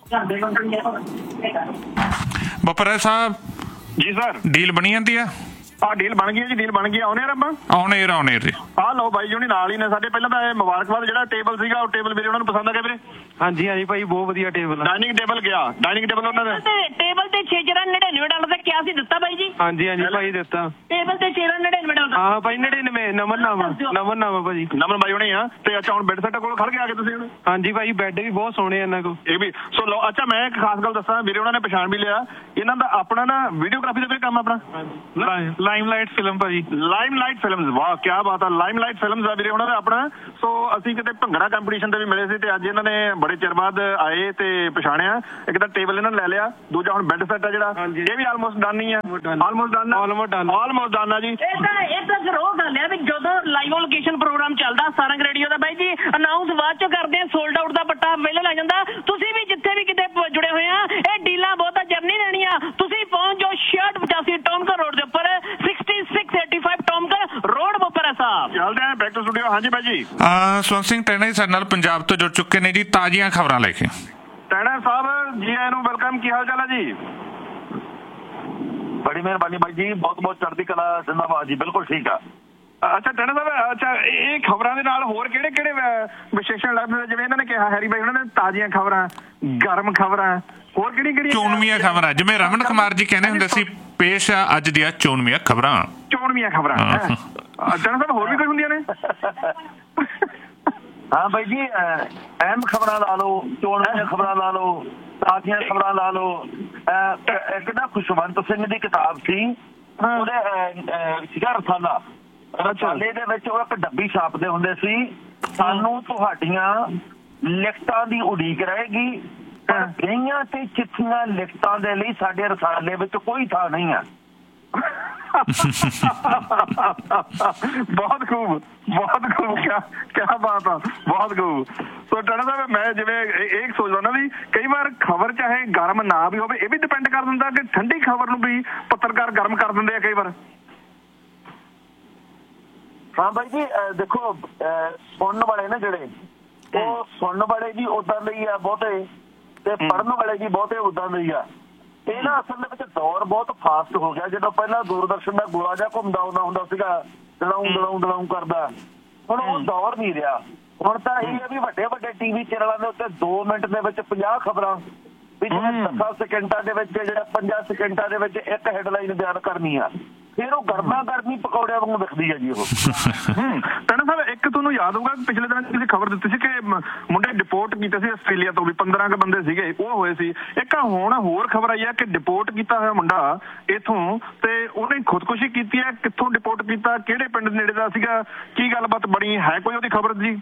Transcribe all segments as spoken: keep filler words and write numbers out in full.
ਬਪਰਾ Sahib ji sir, deal ਬਣੀ ਜਾਂਦੀ ਆ? ਆ ਡੀਲ ਬਣ ਗਈ ਜੀ, ਡੀਲ ਬਣ ਗਈ। ਆਉਣੇ ਆਪਾਂ ਆਉਣੇ ਆਉਣੇ ਜੀ। ਆਹ ਲਓ ਬਾਈ ਜੀ ਨਾਲ ਹੀ ਨੇ ਸਾਡੇ। ਪਹਿਲਾਂ ਤਾਂ ਇਹ ਮੁਬਾਰਕਬਾਦ, ਜਿਹੜਾ ਟੇਬਲ ਸੀਗਾ ਉਹ ਟੇਬਲ ਵੀਰੇ ਉਹਨਾਂ ਨੂੰ ਪਸੰਦ ਆ ਗਿਆ ਵੀਰੇ? ਹਾਂਜੀ ਹਾਂਜੀ ਭਾਈ, ਬਹੁਤ ਵਧੀਆ ਟੇਬਲ। ਡਾਈਨਿੰਗ ਟੇਬਲ ਗਿਆ, ਡਾਈਨਿੰਗ ਟੇਬਲ ਉਹਨਾਂ ਦਾ ਟੇਬਲ ਤੇ ਛੇ ਜਰਾ ਨੜਿਨਵੇਂ ਡਾਲਰ ਦਾ ਕਿਹਾ ਸੀ, ਦਿੱਤਾ ਬਾਈ ਜੀ? ਹਾਂਜੀ ਹਾਂਜੀ ਭਾਈ ਦਿੱਤਾ। ਟੇਬਲ ਤੇ ਛੇ ਨੜਿਨਵੇਂ ਡਾਲਰ। ਹਾਂ ਭਾਈ ਨੜਿਨਵੇਂ, ਨਮਨ ਨਾਮਾ ਨਮਨ ਨਾਮਾ ਭਾਜੀ, ਨਮਨ ਬਾਈ ਹੋਣੀ ਆ। ਤੇ ਅੱਛਾ ਹੁਣ ਬੈੱਡ ਸੈੱਟ ਕੋਲ ਖੜ ਕੇ ਆ ਗਏ ਤੁਸੀਂ ਹੁਣ? ਹਾਂਜੀ ਭਾਈ, ਬੈੱਡ ਵੀ ਬਹੁਤ ਸੋਹਣੇ ਇਹਨਾਂ ਕੋਲ। ਇਹ ਵੀ ਸੋ ਲਓ। ਅੱਛਾ ਮੈਂ ਇੱਕ ਖਾਸ ਗੱਲ ਦੱਸਾਂ, ਵੀਰੇ ਉਹਨਾਂ ਨੇ ਪਛਾਣ ਵੀ ਲਿਆ ਇਹਨਾਂ ਦਾ। ਆਪਣਾ ਨਾ ਵੀਡੀਓਗ੍ਰਾਫੀ ਦਾ ਵੀ ਕੰਮ ਆਪਣਾ ਲਾਈਮ ਲਾਈਟ ਫਿਲਮ ਭਾਜੀ। ਲਾਈਮ ਲਾਈਟ ਫਿਲਮਸ, ਵਾਹ ਕੀ ਬਾਤ ਆ। ਲਾਈਮ ਲਾਈਟ ਫਿਲਮਸ ਆ ਵੀਰੇ ਉਹਨਾਂ ਦਾ ਆਪਣਾ। ਸੋ ਅਸੀਂ ਕਿਤੇ ਭੰਗੜਾ ਕੰਪੀਟੀਸ਼ਨ ਤੇ ਵੀ ਮਿਲੇ ਸੀ ਤੇ ਅੱਜ ਇਹਨਾਂ ਨੇ ਬੜੇ ਚਿਰ ਬਾਅਦ ਆਏ ਤੇ ਪਛਾਣਿਆ। ਇੱਕ ਤਾਂ ਟੇਬਲ ਇਹਨਾਂ ਨੇ ਲੈ ਲਿਆ, ਦੂਜਾ ਹੁਣ ਬੈੱਡ ਸੈੱਟ ਆ ਜਿਹੜਾ ਇਹ ਵੀ ਆਲਮੋਸਟ ਡਨ ਹੀ ਆ। Almost done almost done almost done ਆ ਜੀ। ਇਹ ਤਾਂ ਇਹ ਤਾਂ ਫਿਰ ਉਹ ਗੱਲ ਆ ਵੀ ਜਦੋਂ ਲਾਈਵ ਲੋਕੇਸ਼ਨ ਪ੍ਰੋਗਰਾਮ ਚੱਲਦਾ ਸਾਰੰਗ ਰੇਡੀਓ ਦਾ ਬਾਈ ਜੀ, ਅਨਾਉਂਸ ਬਾਅਦ ਚੋਂ ਕਰਦੇ ਆ, ਸੋਲਡ ਆਊਟ ਦਾ ਪੱਟਾ ਪਹਿਲਾਂ ਲੱਗ ਜਾਂਦਾ। ਤੁਸੀਂ ਵੀ ਜਿੱਥੇ ਵੀ ਕਿਤੇ ਜੁੜੇ ਹੋਏ ਆ, ਇਹ ਡੀਲਾਂ ਬਹੁਤਾ ਜਰਨੀ ਰਹਿਣੀ ਆ। ਤੁਸੀਂ ਪਹੁੰਚ ਜਾਓ ਛਿਆਹਠ ਪਚਾਸੀ ਟੌਮਕਰ ਰੋਡ ਦੇ ਉੱਪਰ, ਛਿਆਸੀ ਛੇ ਸੌ ਪਚਾਸੀ ਟੌਮਕਰ ਰੋਡ ਬੋਪਰਾ ਸਾਹਿਬ। ਚੱਲਦੇ ਆ ਬੈਕ ਟੂ ਸਟੂਡੀਓ। ਹਾਂਜੀ ਬਾਈ ਜੀ। ਸਵੰਤ ਸਿੰਘ ਟੈਣਾ ਜੀ ਸਾਡੇ ਨਾਲ ਪੰਜਾਬ ਤੋਂ ਜੁੜ ਚੁੱਕੇ ਨੇ ਜੀ, ਤਾਜ਼ੀਆਂ ਖਬਰਾਂ ਲੈ ਕੇ। ਟੈਣਾ ਸਾਹਿਬ ਜੀ ਆਇਆਂ ਨੂੰ, ਵੈਲਕਮ। ਕੀ ਹਾਲ ਚਾਲ ਹੈ ਜੀ? ਬੜੀ ਮਿਹਰਬਾਨੀ ਬਾਈ ਜੀ, ਬਹੁਤ ਬਹੁਤ ਚੜ੍ਹਦੀ ਕਲਾ, ਜ਼ਿੰਦਾਬਾਦ ਜੀ। ਬਿਲਕੁਲ ਠੀਕ ਆ। ਅੱਛਾ ਟੈਣਾ ਸਾਹਿਬ, ਅੱਛਾ ਇਹ ਖਬਰਾਂ ਦੇ ਨਾਲ ਹੋਰ ਕਿਹੜੇ ਕਿਹੜੇ ਵਿਸ਼ੇਸ਼ਣ ਲੱਗਦੇ? ਜਿਵੇਂ ਇਹਨਾਂ ਨੇ ਕਿਹਾ ਹੈਰੀ ਬਾਈ ਉਹਨਾਂ ਨੇ, ਤਾਜ਼ੀਆਂ ਖਬਰਾਂ, ਗਰਮ ਖਬਰਾਂ, ਹੋਰ ਕਿਹੜੀ ਕਿਹੜੀ ਚੋਣਵੀਆਂ ਖਬਰਾਂ, ਜਿਵੇਂ ਰਮਨ ਕੁਮਾਰ ਜੀ ਕਹਿੰਦੇ ਹੁੰਦੇ ਸੀ, ਪੇਸ਼ ਆ ਅੱਜ ਦੀਆਂ ਚੋਣਵੀਆਂ ਖਬਰਾਂ। ਚੋਣਵੀਆਂ ਖਬਰਾਂ ਟੈਣਾ ਸਾਹਿਬ ਹੋਰ ਵੀ ਕੋਈ ਹੁੰਦੀਆਂ ਨੇ? ਹਾਂ ਬਾਈ ਜੀ, ਅਹਿਮ ਖਬਰਾਂ ਲਾ ਲਓ, ਚੋਣਵੀਆਂ ਖਬਰਾਂ ਲਾ ਲਓ, ਤਾਜ਼ੀਆਂ ਖਬਰਾਂ ਲਾ ਲਓ। ਇੱਕ ਨਾ ਖੁਸ਼ਵੰਤ ਸਿੰਘ ਦੀ ਕਿਤਾਬ ਸੀ, ਉਹਦੇ ਸੀਗਾ ਰਸਾਲਾ। ਰਸਾਲੇ ਦੇ ਵਿੱਚ ਉਹ ਇੱਕ ਡੱਬੀ ਛਾਪਦੇ ਹੁੰਦੇ ਸੀ, ਸਾਨੂੰ ਤੁਹਾਡੀਆਂ ਲਿਖਤਾਂ ਦੀ ਉਡੀਕ ਰਹੇਗੀ, ਪਰ ਗਈਆਂ ਤੇ ਚਿੱਠੀਆਂ ਲਿਖਤਾਂ ਦੇ ਲਈ ਸਾਡੇ ਰਸਾਲੇ ਵਿੱਚ ਕੋਈ ਥਾਂ ਨਹੀਂ ਆ। ਬਹੁਤ ਖੂਬ, ਬਹੁਤ ਖੂਬ, ਕਿਆ ਕਿਆ ਬਾਤ ਆ, ਬਹੁਤ ਖੂਬ। ਸੋ ਟੈਣਾ ਸਾਹਿਬ, ਮੈਂ ਜਿਵੇਂ ਇਹ ਸੋਚਦਾ ਨਾ ਵੀ ਕਈ ਵਾਰ ਖਬਰ ਚਾਹੇ ਗਰਮ ਨਾ ਵੀ ਹੋਵੇ, ਇਹ ਵੀ ਡਿਪੈਂਡ ਕਰ ਦਿੰਦਾ ਕਿ ਠੰਡੀ ਖਬਰ ਨੂੰ ਵੀ ਪੱਤਰਕਾਰ ਗਰਮ ਕਰ ਦਿੰਦੇ ਆ ਕਈ ਵਾਰ। ਹਾਂ ਬਾਈ ਜੀ, ਦੇਖੋ ਸੁਣਨ ਵਾਲੇ ਨਾ ਜਿਹੜੇ, ਉਹ ਸੁਣਨ ਵਾਲੇ ਜੀ ਉਦਾਂ ਦੇ ਹੀ ਆ ਬਹੁਤੇ, ਤੇ ਪੜ੍ਹਨ ਵਾਲੇ ਜੀ ਬਹੁਤੇ ਉਦਾਂ ਦੇ ਹੀ ਆ। ਇਹ ਨਾ ਅਸਲ ਦੇ ਵਿੱਚ ਦੌਰ ਬਹੁਤ ਫਾਸਟ ਹੋ ਗਿਆ। ਜਦੋਂ ਪਹਿਲਾਂ ਦੂਰਦਰਸ਼ਨ ਦਾ ਗੋਲਾ ਜਿਹਾ ਘੁੰਮਦਾ ਆਉਂਦਾ ਹੁੰਦਾ ਸੀਗਾ, ਦੜਾਉਂ ਦੜਾਉਂ ਦੜਾਉਂ ਕਰਦਾ, ਹੁਣ ਉਹ ਦੌਰ ਨਹੀਂ ਰਿਹਾ। ਹੁਣ ਤਾਂ ਇਹ ਹੈ ਵੀ ਵੱਡੇ ਵੱਡੇ ਟੀਵੀ ਚੈਨਲਾਂ ਦੇ ਉੱਤੇ ਦੋ ਮਿੰਟ ਦੇ ਵਿੱਚ ਪੰਜਾਹ ਖਬਰਾਂ, ਵੀ ਜਿਹੜੇ ਦਸਾਂ ਸੈਕਿੰਡਾਂ ਦੇ ਵਿੱਚ, ਜਿਹੜਾ ਪੰਜਾਂ ਸੈਕਿੰਡਾਂ ਦੇ ਵਿੱਚ ਇੱਕ ਹੈਡਲਾਈਨ ਬਿਆਨ ਕਰਨੀ ਆ, ਫਿਰ ਉਹ ਗਰਮਾ ਗਰਮੀ ਪਕੌੜਿਆਂ ਵਾਂਗੂ ਦਿਖਦੀ ਹੈ ਜੀ ਉਹ। ਟੈਣਾ ਸਾਹਿਬ, ਇੱਕ ਤੁਹਾਨੂੰ ਯਾਦ ਹੋਊਗਾ ਪਿਛਲੇ ਦਿਨਾਂ ਤੁਸੀਂ ਖਬਰ ਦਿੱਤੀ ਸੀ ਕਿ ਮੁੰਡੇ ਡਿਪੋਰਟ ਕੀਤੇ ਸੀ ਆਸਟ੍ਰੇਲੀਆ ਤੋਂ, ਵੀ ਪੰਦਰਾਂ ਕੁ ਬੰਦੇ ਸੀਗੇ ਉਹ ਹੋਏ ਸੀ। ਇੱਕ ਹੁਣ ਹੋਰ ਖਬਰ ਆਈ ਹੈ ਕਿ ਡਿਪੋਰਟ ਕੀਤਾ ਹੋਇਆ ਮੁੰਡਾ ਇੱਥੋਂ, ਤੇ ਉਹਨੇ ਖੁਦਕੁਸ਼ੀ ਕੀਤੀ ਹੈ। ਕਿੱਥੋਂ ਡਿਪੋਰਟ ਕੀਤਾ, ਕਿਹੜੇ ਪਿੰਡ ਨੇੜੇ ਦਾ ਸੀਗਾ, ਕੀ ਗੱਲਬਾਤ ਬਣੀ ਹੈ, ਕੋਈ ਉਹਦੀ ਖਬਰ ਜੀ?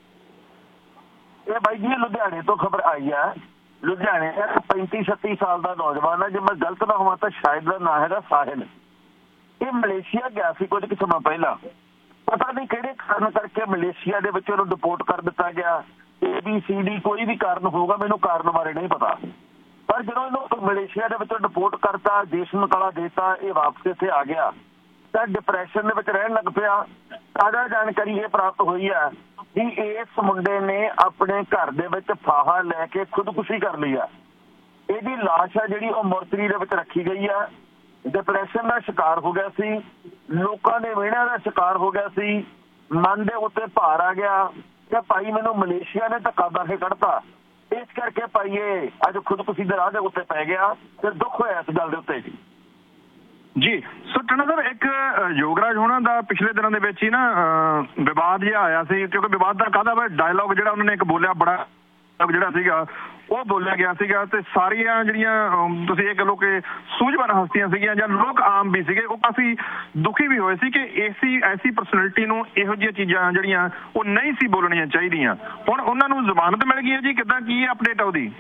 ਇਹ ਬਾਈ ਜੀ ਲੁਧਿਆਣੇ ਤੋਂ ਖਬਰ ਆਈ ਆ। ਲੁਧਿਆਣੇ ਦਾ ਪੈਂਤੀ ਛੱਤੀ ਸਾਲ ਦਾ ਨੌਜਵਾਨ ਹੈ, ਜੇ ਮੈਂ ਗਲਤ ਨਾ ਹੋਵਾਂ ਤਾਂ ਸ਼ਾਇਦ ਦਾ ਨਾਂ ਹੈਗਾ ਸਾਹਿਲ। ਇਹ ਮਲੇਸ਼ੀਆ ਗਿਆ ਸੀ ਕੁਝ ਕੁ ਸਮਾਂ ਪਹਿਲਾਂ, ਪਤਾ ਨਹੀਂ ਕਿਹੜੇ ਕਾਰਨ ਕਰਕੇ ਮਲੇਸ਼ੀਆ ਦੇ ਵਿੱਚ ਉਹਨੂੰ ਡਿਪੋਰਟ ਕਰ ਦਿੱਤਾ ਗਿਆ। ਏ ਬੀ ਸੀ ਡੀ ਕੋਈ ਵੀ ਕਾਰਨ ਹੋਊਗਾ, ਮੈਨੂੰ ਕਾਰਨ ਬਾਰੇ ਨਹੀਂ ਪਤਾ, ਪਰ ਜਦੋਂ ਇਹਨੂੰ ਮਲੇਸ਼ੀਆ ਦੇ ਵਿੱਚੋਂ ਡਿਪੋਰਟ ਕਰਤਾ, ਦੇਸ਼ ਨਿਕਾਲਾ ਦੇਤਾ, ਇਹ ਵਾਪਸ ਇੱਥੇ ਆ ਗਿਆ ਤਾਂ ਡਿਪਰੈਸ਼ਨ ਦੇ ਵਿੱਚ ਰਹਿਣ ਲੱਗ ਪਿਆ। ਤਾਜ਼ਾ ਜਾਣਕਾਰੀ ਇਹ ਪ੍ਰਾਪਤ ਹੋਈ ਹੈ ਕਿ ਇਸ ਮੁੰਡੇ ਨੇ ਆਪਣੇ ਘਰ ਦੇ ਵਿੱਚ ਫਾਹਾ ਲੈ ਕੇ ਖੁਦਕੁਸ਼ੀ ਕਰ ਲਈ ਆ। ਇਹਦੀ ਲਾਸ਼ ਆ ਜਿਹੜੀ ਉਹ ਮੋਰਚਰੀ ਦੇ ਵਿੱਚ ਰੱਖੀ ਗਈ ਆ। ਡਿਪਰੈਸ਼ਨ ਦਾ ਸ਼ਿਕਾਰ ਹੋ ਗਿਆ ਸੀ, ਲੋਕਾਂ ਦੇ ਵਿਹੜਿਆਂ ਦਾ ਸ਼ਿਕਾਰ ਹੋ ਗਿਆ ਸੀ, ਮਨ ਦੇ ਉੱਤੇ ਭਾਰ ਆ ਗਿਆ ਕਿ ਭਾਈ ਮੈਨੂੰ ਮਲੇਸ਼ੀਆ ਨੇ ਧੱਕਾ ਦੇ ਕੇ ਕੱਢਤਾ, ਇਸ ਕਰਕੇ ਭਾਈ ਇਹ ਅੱਜ ਖੁਦਕੁਸ਼ੀ ਦੇ ਰਾਹ ਦੇ ਉੱਤੇ ਪੈ ਗਿਆ ਤੇ ਦੁੱਖ ਹੋਇਆ ਇਸ ਗੱਲ ਦੇ ਉੱਤੇ ਜੀ। ਜੀ ਸੋ ਟੈਣਾ ਸਾਹਿਬ, ਇੱਕ ਯੋਗਰਾਜ ਹੋਣਾ ਦਾ ਪਿਛਲੇ ਦਿਨਾਂ ਦੇ ਵਿੱਚ ਹੀ ਨਾ ਵਿਵਾਦ ਜਿਹਾ ਆਇਆ ਸੀ, ਕਿਉਂਕਿ ਵਿਵਾਦ ਦਾ ਕਾਹਦਾ ਵਾ, ਡਾਇਲੋਗ ਜਿਹੜਾ ਉਹਨਾਂ ਨੇ ਇੱਕ ਬੋਲਿਆ ਬੜਾ ਜਿਹੜਾ ਸੀਗਾ ਉਹ ਬੋਲਿਆ ਗਿਆ ਸੀਗਾ, ਤੇ ਸਾਰੀਆਂ ਜਿਹੜੀਆਂ ਤੁਸੀਂ ਇਹ ਕਹ ਲਓ ਕਿ ਸੂਝਵਾਨ ਹਸਤੀਆਂ ਸੀਗੀਆਂ ਜਾਂ ਲੋਕ ਆਮ ਵੀ ਸੀਗੇ, ਉਹ ਕਾਫੀ ਦੁਖੀ ਵੀ ਹੋਏ ਸੀ ਕਿ ਐਸੀ ਐਸੀ ਪਰਸਨੈਲਿਟੀ ਨੂੰ ਇਹੋ ਜਿਹੀਆਂ ਚੀਜ਼ਾਂ ਜਿਹੜੀਆਂ ਉਹ ਨਹੀਂ ਸੀ ਬੋਲਣੀਆਂ ਚਾਹੀਦੀਆਂ। ਹੁਣ ਉਹਨਾਂ ਨੂੰ ਜ਼ਮਾਨਤ ਮਿਲ ਗਈ ਹੈ ਜੀ, ਕਿੱਦਾਂ ਕੀ ਅਪਡੇਟ ਆ ਉਹਦੀ?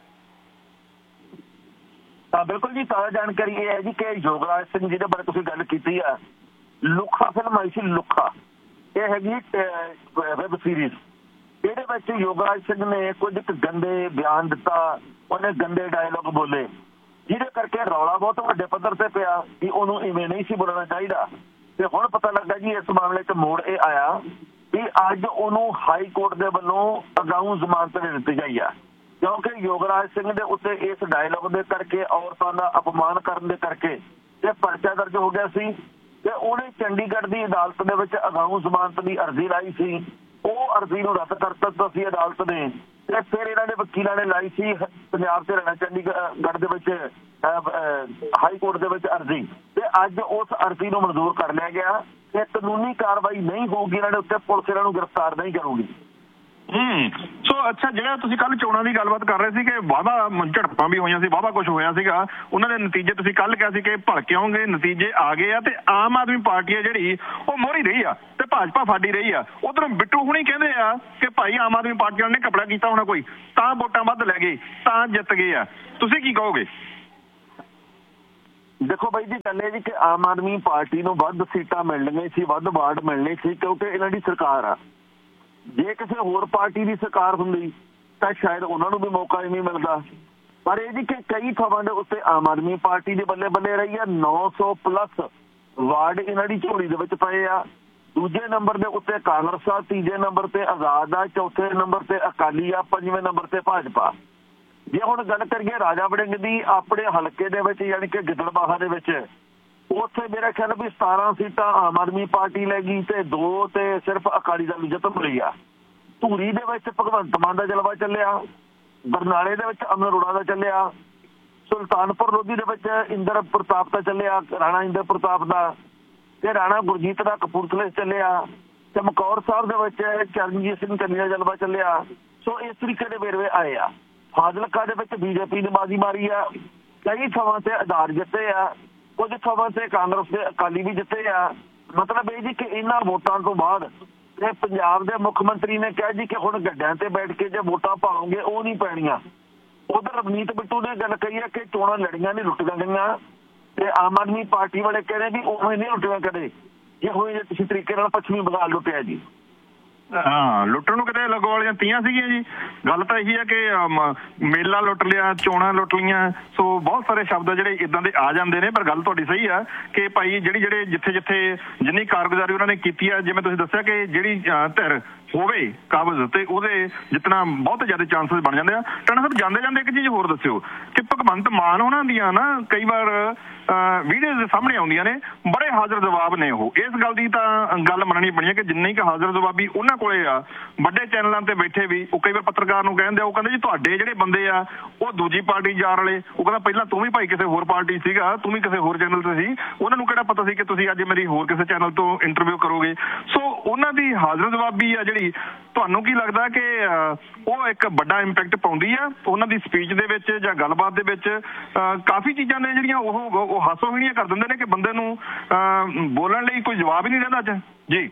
ਤਾਂ ਬਿਲਕੁਲ ਜੀ, ਤਾਜ਼ਾ ਜਾਣਕਾਰੀ ਇਹ ਹੈ ਜੀ ਕਿ ਯੋਗਰਾਜ ਸਿੰਘ ਜਿਹਦੇ ਬਾਰੇ ਤੁਸੀਂ ਗੱਲ ਕੀਤੀ ਆ, ਲੁੱਖਾ ਫਿਲਮ ਆਈ ਸੀ ਲੁੱਖਾ, ਇਹ ਹੈਗੀ ਵੈਬ ਸੀਰੀਜ਼। ਇਹਦੇ ਵਿੱਚ ਯੋਗਰਾਜ ਸਿੰਘ ਨੇ ਕੁਝ ਕੁ ਗੰਦੇ ਬਿਆਨ ਦਿੱਤਾ, ਉਹਨੇ ਗੰਦੇ ਡਾਇਲੋਗ ਬੋਲੇ, ਜਿਹਦੇ ਕਰਕੇ ਰੌਲਾ ਬਹੁਤ ਵੱਡੇ ਪੱਧਰ ਤੇ ਪਿਆ ਕਿ ਉਹਨੂੰ ਇਵੇਂ ਨਹੀਂ ਸੀ ਬੋਲਣਾ ਚਾਹੀਦਾ। ਤੇ ਹੁਣ ਪਤਾ ਲੱਗਾ ਜੀ ਇਸ ਮਾਮਲੇ 'ਚ ਮੋੜ ਇਹ ਆਇਆ ਕਿ ਅੱਜ ਉਹਨੂੰ ਹਾਈ ਕੋਰਟ ਦੇ ਵੱਲੋਂ ਅਗਾਊਂ ਜ਼ਮਾਨਤ ਦੇ ਦਿੱਤੀ ਗਈ ਆ। ਕਿਉਂਕਿ ਯੋਗਰਾਜ ਸਿੰਘ ਦੇ ਉੱਤੇ ਇਸ ਡਾਇਲੋਗ ਦੇ ਕਰਕੇ, ਔਰਤਾਂ ਦਾ ਅਪਮਾਨ ਕਰਨ ਦੇ ਕਰਕੇ ਤੇ ਪਰਚਾ ਦਰਜ ਹੋ ਗਿਆ ਸੀ ਤੇ ਉਹਨੇ ਚੰਡੀਗੜ੍ਹ ਦੀ ਅਦਾਲਤ ਦੇ ਵਿੱਚ ਅਗਾਊਂ ਜ਼ਮਾਨਤ ਦੀ ਅਰਜ਼ੀ ਲਾਈ ਸੀ। ਉਹ ਅਰਜ਼ੀ ਨੂੰ ਰੱਦ ਕਰ ਦਿੱਤਾ ਸੀ ਅਦਾਲਤ ਨੇ ਤੇ ਫਿਰ ਇਹਨਾਂ ਦੇ ਵਕੀਲਾਂ ਨੇ ਲਾਈ ਸੀ ਪੰਜਾਬ ਤੇ ਰਹਿਣਾ ਚੰਡੀਗੜ੍ਹ ਦੇ ਵਿੱਚ ਹਾਈ ਕੋਰਟ ਦੇ ਵਿੱਚ ਅਰਜ਼ੀ, ਤੇ ਅੱਜ ਉਸ ਅਰਜ਼ੀ ਨੂੰ ਮਨਜ਼ੂਰ ਕਰ ਲਿਆ ਗਿਆ ਕਿ ਕਾਨੂੰਨੀ ਕਾਰਵਾਈ ਨਹੀਂ ਹੋਊਗੀ ਇਹਨਾਂ ਦੇ ਉੱਤੇ, ਪੁਲਿਸ ਇਹਨਾਂ ਨੂੰ ਗ੍ਰਿਫਤਾਰ ਨਹੀਂ ਕਰੂਗੀ। ਹੂੰ ਸੋ ਅੱਛਾ, ਜਿਹੜਾ ਤੁਸੀਂ ਕੱਲ ਚੋਣਾਂ ਦੀ ਗੱਲਬਾਤ ਕਰ ਰਹੇ ਸੀ ਕਿ ਵਾਹਵਾ ਝੜਪਾਂ ਵੀ ਹੋਈਆਂ ਸੀ, ਵਾਹਵਾ ਕੁਝ ਹੋਇਆ ਸੀਗਾ, ਉਹਨਾਂ ਦੇ ਨਤੀਜੇ ਤੁਸੀਂ ਕੱਲ ਕਿਹਾ ਸੀ ਕਿ ਭਲਕੇ ਆਉਣਗੇ, ਨਤੀਜੇ ਆ ਗਏ ਆ ਤੇ ਆਮ ਆਦਮੀ ਪਾਰਟੀ ਆ ਜਿਹੜੀ ਉਹ ਮੋਹਰੀ ਰਹੀ ਆ ਤੇ ਭਾਜਪਾ ਫਾਡੀ ਰਹੀ ਆ। ਉਧਰੋਂ ਬਿੱਟੂ ਹੁਣੀ ਕਹਿੰਦੇ ਆ ਕਿ ਭਾਈ ਆਮ ਆਦਮੀ ਪਾਰਟੀ ਵਾਲਿਆਂ ਨੇ ਕਪੜਾ ਕੀਤਾ ਹੋਣਾ ਕੋਈ, ਤਾਂ ਵੋਟਾਂ ਵੱਧ ਲੈ ਗਏ, ਤਾਂ ਜਿੱਤ ਗਏ ਆ। ਤੁਸੀਂ ਕੀ ਕਹੋਗੇ? ਦੇਖੋ ਬਾਈ ਜੀ, ਗੱਲ ਇਹ ਜੀ ਕਿ ਆਮ ਆਦਮੀ ਪਾਰਟੀ ਨੂੰ ਵੱਧ ਸੀਟਾਂ ਮਿਲਣੀਆਂ ਸੀ, ਵੱਧ ਵਾਰਡ ਮਿਲਣੇ ਸੀ, ਕਿਉਂਕਿ ਇਹਨਾਂ ਦੀ ਸਰਕਾਰ ਆ। ਜੇ ਕਿਸੇ ਹੋਰ ਪਾਰਟੀ ਦੀ ਸਰਕਾਰ ਹੁੰਦੀ ਤਾਂ ਸ਼ਾਇਦ ਉਹਨਾਂ ਨੂੰ ਵੀ ਮੌਕਾ ਹੀ ਨਹੀਂ ਮਿਲਦਾ। ਪਰ ਇਹ ਜੀ ਕਿ ਕਈ ਥਾਵਾਂ ਦੇ ਉੱਤੇ ਆਮ ਆਦਮੀ ਪਾਰਟੀ ਦੇ ਬੱਲੇ ਬੱਲੇ ਰਹੀ ਆ। ਨੌ ਸੌ ਪਲੱਸ ਵਾਰਡ ਇਹਨਾਂ ਦੀ ਝੋਲੀ ਦੇ ਵਿੱਚ ਪਏ ਆ। ਦੂਜੇ ਨੰਬਰ ਦੇ ਉੱਤੇ ਕਾਂਗਰਸ ਆ, ਤੀਜੇ ਨੰਬਰ ਤੇ ਆਜ਼ਾਦ ਆ, ਚੌਥੇ ਨੰਬਰ ਤੇ ਅਕਾਲੀ ਆ, ਪੰਜਵੇਂ ਨੰਬਰ ਤੇ ਭਾਜਪਾ। ਜੇ ਹੁਣ ਗੱਲ ਕਰੀਏ ਰਾਜਾ ਵੜਿੰਗ ਦੀ, ਆਪਣੇ ਹਲਕੇ ਦੇ ਵਿੱਚ ਯਾਨੀ ਕਿ ਗਿੱਦੜਬਾਹਾ ਦੇ ਵਿੱਚ, ਉੱਥੇ ਮੇਰਾ ਖਿਆਲ ਵੀ ਸਤਾਰਾਂ ਸੀਟਾਂ ਆਮ ਆਦਮੀ ਪਾਰਟੀ ਲੈ ਗਈ ਤੇ ਦੋ ਤੇ ਸਿਰਫ ਅਕਾਲੀ ਦਲ ਨੂੰ ਜਿੱਤ ਮਿਲੀ ਆ। ਧੂਰੀ ਦੇ ਵਿੱਚ ਭਗਵੰਤ ਮਾਨ ਦਾ ਜਲਵਾ ਚੱਲਿਆ, ਬਰਨਾਲੇ ਦੇ ਵਿੱਚ ਅਮਰ ਅਰੋੜਾ ਦਾ ਚੱਲਿਆ, ਸੁਲਤਾਨਪੁਰ ਲੋਧੀ ਦੇ ਵਿੱਚ ਇੰਦਰ ਪ੍ਰਤਾਪ ਦਾ ਚੱਲਿਆ, ਰਾਣਾ ਇੰਦਰ ਪ੍ਰਤਾਪ ਦਾ, ਤੇ ਰਾਣਾ ਗੁਰਜੀਤ ਦਾ ਕਪੂਰਥਲੇ ਚੱਲਿਆ, ਚਮਕੌਰ ਸਾਹਿਬ ਦੇ ਵਿੱਚ ਚਰਨਜੀਤ ਸਿੰਘ ਚੰਨੀ ਦਾ ਜਲਵਾ ਚੱਲਿਆ। ਸੋ ਇਸ ਤਰੀਕੇ ਦੇ ਵੇਰਵੇ ਆਏ ਆ। ਫਾਜ਼ਿਲਕਾ ਦੇ ਵਿੱਚ ਬੀਜੇਪੀ ਨੇ ਬਾਜ਼ੀ ਮਾਰੀ ਆ, ਕਈ ਥਾਵਾਂ ਤੇ ਆਧਾਰ ਜਿੱਤੇ ਆ, ਕੁਝ ਥਾਵਾਂ ਤੇ ਕਾਂਗਰਸ ਦੇ ਅਕਾਲੀ ਵੀ ਜਿੱਤੇ ਆ। ਮਤਲਬ ਇਹ ਜੀ ਕਿ ਇਹਨਾਂ ਵੋਟਾਂ ਤੋਂ ਬਾਅਦ ਤੇ ਪੰਜਾਬ ਦੇ ਮੁੱਖ ਮੰਤਰੀ ਨੇ ਕਿਹਾ ਜੀ ਕਿ ਹੁਣ ਗੱਡਿਆਂ ਤੇ ਬੈਠ ਕੇ ਜੇ ਵੋਟਾਂ ਪਾਓਗੇ ਉਹ ਨਹੀਂ ਪੈਣੀਆਂ। ਉਧਰ ਰਵਨੀਤ ਬਿੱਟੂ ਨੇ ਗੱਲ ਕਹੀ ਹੈ ਕਿ ਚੋਣਾਂ ਲੜੀਆਂ ਨਹੀਂ ਲੁੱਟੀਆਂ ਗਈਆਂ, ਤੇ ਆਮ ਆਦਮੀ ਪਾਰਟੀ ਵਾਲੇ ਕਹਿ ਰਹੇ ਵੀ ਉਵੇਂ ਨਹੀਂ ਲੁੱਟੀਆਂ ਕਦੇ, ਜਿਹੋ ਜਿਹੇ ਕਿਸੇ ਤਰੀਕੇ ਨਾਲ ਪੱਛਮੀ ਬੰਗਾਲ ਲੁੱਟਿਆ ਜੀ। ਹਾਂ, ਲੁੱਟਣ ਨੂੰ ਕਿਤੇ ਲੱਗੋ ਵਾਲੀਆਂ ਤੀਆਂ ਸੀਗੀਆਂ ਜੀ। ਗੱਲ ਤਾਂ ਇਹੀ ਹੈ ਕਿ ਮੇਲਾ ਲੁੱਟ ਲਿਆ, ਚੋਣਾਂ ਲੁੱਟ ਲਈਆਂ। ਸੋ ਬਹੁਤ ਸਾਰੇ ਸ਼ਬਦ ਜਿਹੜੇ ਇਦਾਂ ਦੇ ਆ ਜਾਂਦੇ ਨੇ, ਪਰ ਗੱਲ ਤੁਹਾਡੀ ਸਹੀ ਆ ਕਿ ਭਾਈ ਜਿਹੜੀ ਜਿਹੜੇ ਜਿੱਥੇ ਜਿੱਥੇ ਜਿੰਨੀ ਕਾਰਗੁਜ਼ਾਰੀ ਉਹਨਾਂ ਨੇ ਕੀਤੀ ਆ, ਜਿਵੇਂ ਤੁਸੀਂ ਦੱਸਿਆ ਕਿ ਜਿਹੜੀ ਧਿਰ ਹੋਵੇ ਕਾਬਜ਼ ਤੇ ਉਹਦੇ ਜਿੱਤਣਾ ਬਹੁਤ ਜ਼ਿਆਦਾ ਚਾਂਸਸ ਬਣ ਜਾਂਦੇ ਆ। ਟਾਣਾ ਸਾਹਿਬ, ਜਾਂਦੇ ਜਾਂਦੇ ਇੱਕ ਚੀਜ਼ ਹੋਰ ਦੱਸਿਓ ਕਿ ਭਗਵੰਤ ਮਾਨ ਉਹਨਾਂ ਦੀਆਂ ਨਾ ਕਈ ਵਾਰ ਵੀਡੀਓਜ਼ ਦੇ ਸਾਹਮਣੇ ਆਉਂਦੀਆਂ ਨੇ, ਬੜੇ ਹਾਜ਼ਰ ਜਵਾਬ ਨੇ ਉਹ। ਇਸ ਗੱਲ ਦੀ ਤਾਂ ਗੱਲ ਮੰਨਣੀ ਪਣੀ ਹੈ ਕਿ ਜਿੰਨੀ ਕੁ ਹਾਜ਼ਰ ਜਵਾਬੀ ਉਹਨਾਂ ਕੋਲੇ ਆ, ਵੱਡੇ ਚੈਨਲਾਂ ਤੇ ਬੈਠੇ ਵੀ ਉਹ ਕਈ ਵਾਰ ਪੱਤਰਕਾਰ ਨੂੰ ਕਹਿੰਦੇ ਆ, ਉਹ ਕਹਿੰਦੇ ਜੀ ਤੁਹਾਡੇ ਜਿਹੜੇ ਬੰਦੇ ਆ ਉਹ ਦੂਜੀ ਪਾਰਟੀ ਜਾਣ ਵਾਲੇ। ਉਹ ਕਹਿੰਦਾ ਪਹਿਲਾਂ ਤੂੰ ਵੀ ਭਾਈ ਕਿਸੇ ਹੋਰ ਪਾਰਟੀ ਸੀਗਾ, ਤੂੰ ਵੀ ਕਿਸੇ ਹੋਰ ਚੈਨਲ ਤੇ ਸੀ, ਉਹਨਾਂ ਨੂੰ ਕਿਹੜਾ ਪਤਾ ਸੀ ਕਿ ਤੁਸੀਂ ਅੱਜ ਮੇਰੀ ਹੋਰ ਕਿਸੇ ਚੈਨਲ ਤੋਂ ਇੰਟਰਵਿਊ ਕਰੋਗੇ। ਸੋ ਉਹਨਾਂ ਦੀ ਹਾਜ਼ਰ ਜਵਾਬੀ ਆ ਜਿਹੜੀ, ਤੁਹਾਨੂੰ ਕੀ ਲੱਗਦਾ ਕਿ ਉਹ ਇੱਕ ਵੱਡਾ ਇੰਪੈਕਟ ਪਾਉਂਦੀ ਆ ਉਹਨਾਂ ਦੀ ਸਪੀਚ ਦੇ ਵਿੱਚ ਜਾਂ ਗੱਲਬਾਤ ਦੇ ਵਿੱਚ? ਕਾਫੀ ਚੀਜ਼ਾਂ ਨੇ ਜਿਹੜੀਆਂ ਉਹ ਉਹ ਹਾਸੋਹੀਣੀਆਂ ਕਰ ਦਿੰਦੇ ਨੇ ਕਿ ਬੰਦੇ ਨੂੰ ਬੋਲਣ ਲਈ ਕੋਈ ਜਵਾਬ ਹੀ ਨਹੀਂ ਰਹਿੰਦਾ ਅੱਜ ਜੀ।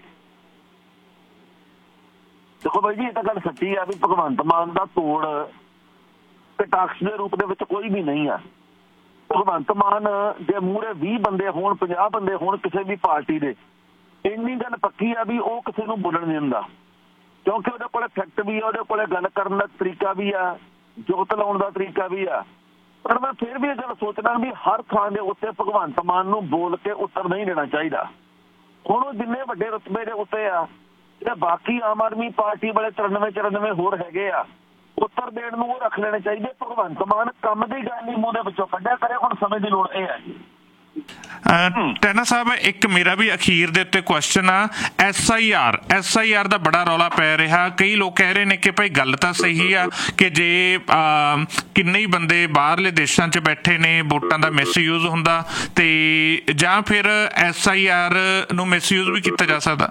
ਦੇਖੋ ਬਾਈ ਜੀ, ਇਹ ਤਾਂ ਗੱਲ ਸੱਚੀ ਆ ਵੀ ਭਗਵੰਤ ਮਾਨ ਦਾ ਤੋੜ ਕਟਾਕਸ਼ ਦੇ ਰੂਪ ਦੇ ਵਿੱਚ ਕੋਈ ਵੀ ਨਹੀਂ ਆ। ਭਗਵੰਤ ਮਾਨ ਜੇ ਮੂਹਰੇ ਵੀਹ ਬੰਦੇ ਹੋਣ, ਪੰਜਾਹ ਬੰਦੇ ਹੋਣ ਕਿਸੇ ਵੀ ਪਾਰਟੀ ਦੇ, ਇੰਨੀ ਗੱਲ ਪੱਕੀ ਆ ਵੀ ਉਹ ਕਿਸੇ ਨੂੰ ਬੋਲਣ ਨਹੀਂ ਦਿੰਦਾ, ਕਿਉਂਕਿ ਉਹਦੇ ਕੋਲ ਫੈਕਟ ਵੀ ਆ, ਉਹਦੇ ਕੋਲ ਗੱਲ ਕਰਨ ਦਾ ਤਰੀਕਾ ਵੀ ਆ, ਜੁਗਤ ਲਾਉਣ ਦਾ ਤਰੀਕਾ ਵੀ ਆ। ਪਰ ਮੈਂ ਫਿਰ ਵੀ ਇਹ ਗੱਲ ਸੋਚਦਾ ਵੀ ਹਰ ਥਾਂ ਦੇ ਉੱਤੇ ਭਗਵੰਤ ਮਾਨ ਨੂੰ ਬੋਲ ਕੇ ਉੱਤਰ ਨਹੀਂ ਦੇਣਾ ਚਾਹੀਦਾ। ਹੁਣ ਉਹ ਜਿੰਨੇ ਵੱਡੇ ਰੁਤਬੇ ਦੇ ਉੱਤੇ ਆ, ਤੇ ਬਾਕੀ ਆਮ ਆਦਮੀ ਪਾਰਟੀ ਵਾਲੇ ਤਰਾਨਵੇਂ ਚੁਰਾਨਵੇਂ ਹੋਰ ਹੈਗੇ ਆ, ਉੱਤਰ ਦੇਣ ਨੂੰ ਉਹ ਰੱਖ ਲੈਣੇ ਚਾਹੀਦੇ। ਭਗਵੰਤ ਮਾਨ ਕੰਮ ਦੀ ਗੱਲ ਨਹੀਂ ਮੂੰਹ ਦੇ ਵਿੱਚੋਂ ਕੱਢਿਆ ਕਰੇ। ਹੁਣ ਸਮੇਂ ਦੀ ਲੋੜ ਇਹ ਹੈ ਜੀ। ਟੈਨਾ ਸਾਹਿਬ, ਇੱਕ ਮੇਰਾ ਵੀ ਅਖੀਰ ਦੇ ਉੱਤੇ ਕੁਐਸਚਨ ਆ, S I R S I R ਦਾ ਬੜਾ ਰੌਲਾ ਪੈ ਰਿਹਾ। ਕਈ ਲੋਕ ਕਹਿ ਰਹੇ ਨੇ ਕਿ ਭਾਈ ਗੱਲ ਤਾਂ ਸਹੀ ਆ ਕਿ ਜੇ ਕਿੰਨੇ ਹੀ ਬੰਦੇ ਬਾਹਰਲੇ ਦੇਸ਼ਾਂ 'ਚ ਬੈਠੇ ਨੇ, ਵੋਟਾਂ ਦਾ ਮਿਸਯੂਜ਼ ਹੁੰਦਾ, ਤੇ ਜਾਂ ਫਿਰ ਐਸ ਆਈ ਆਰ ਨੂੰ ਮਿਸਯੂਜ਼ ਵੀ ਕੀਤਾ ਜਾ ਸਕਦਾ।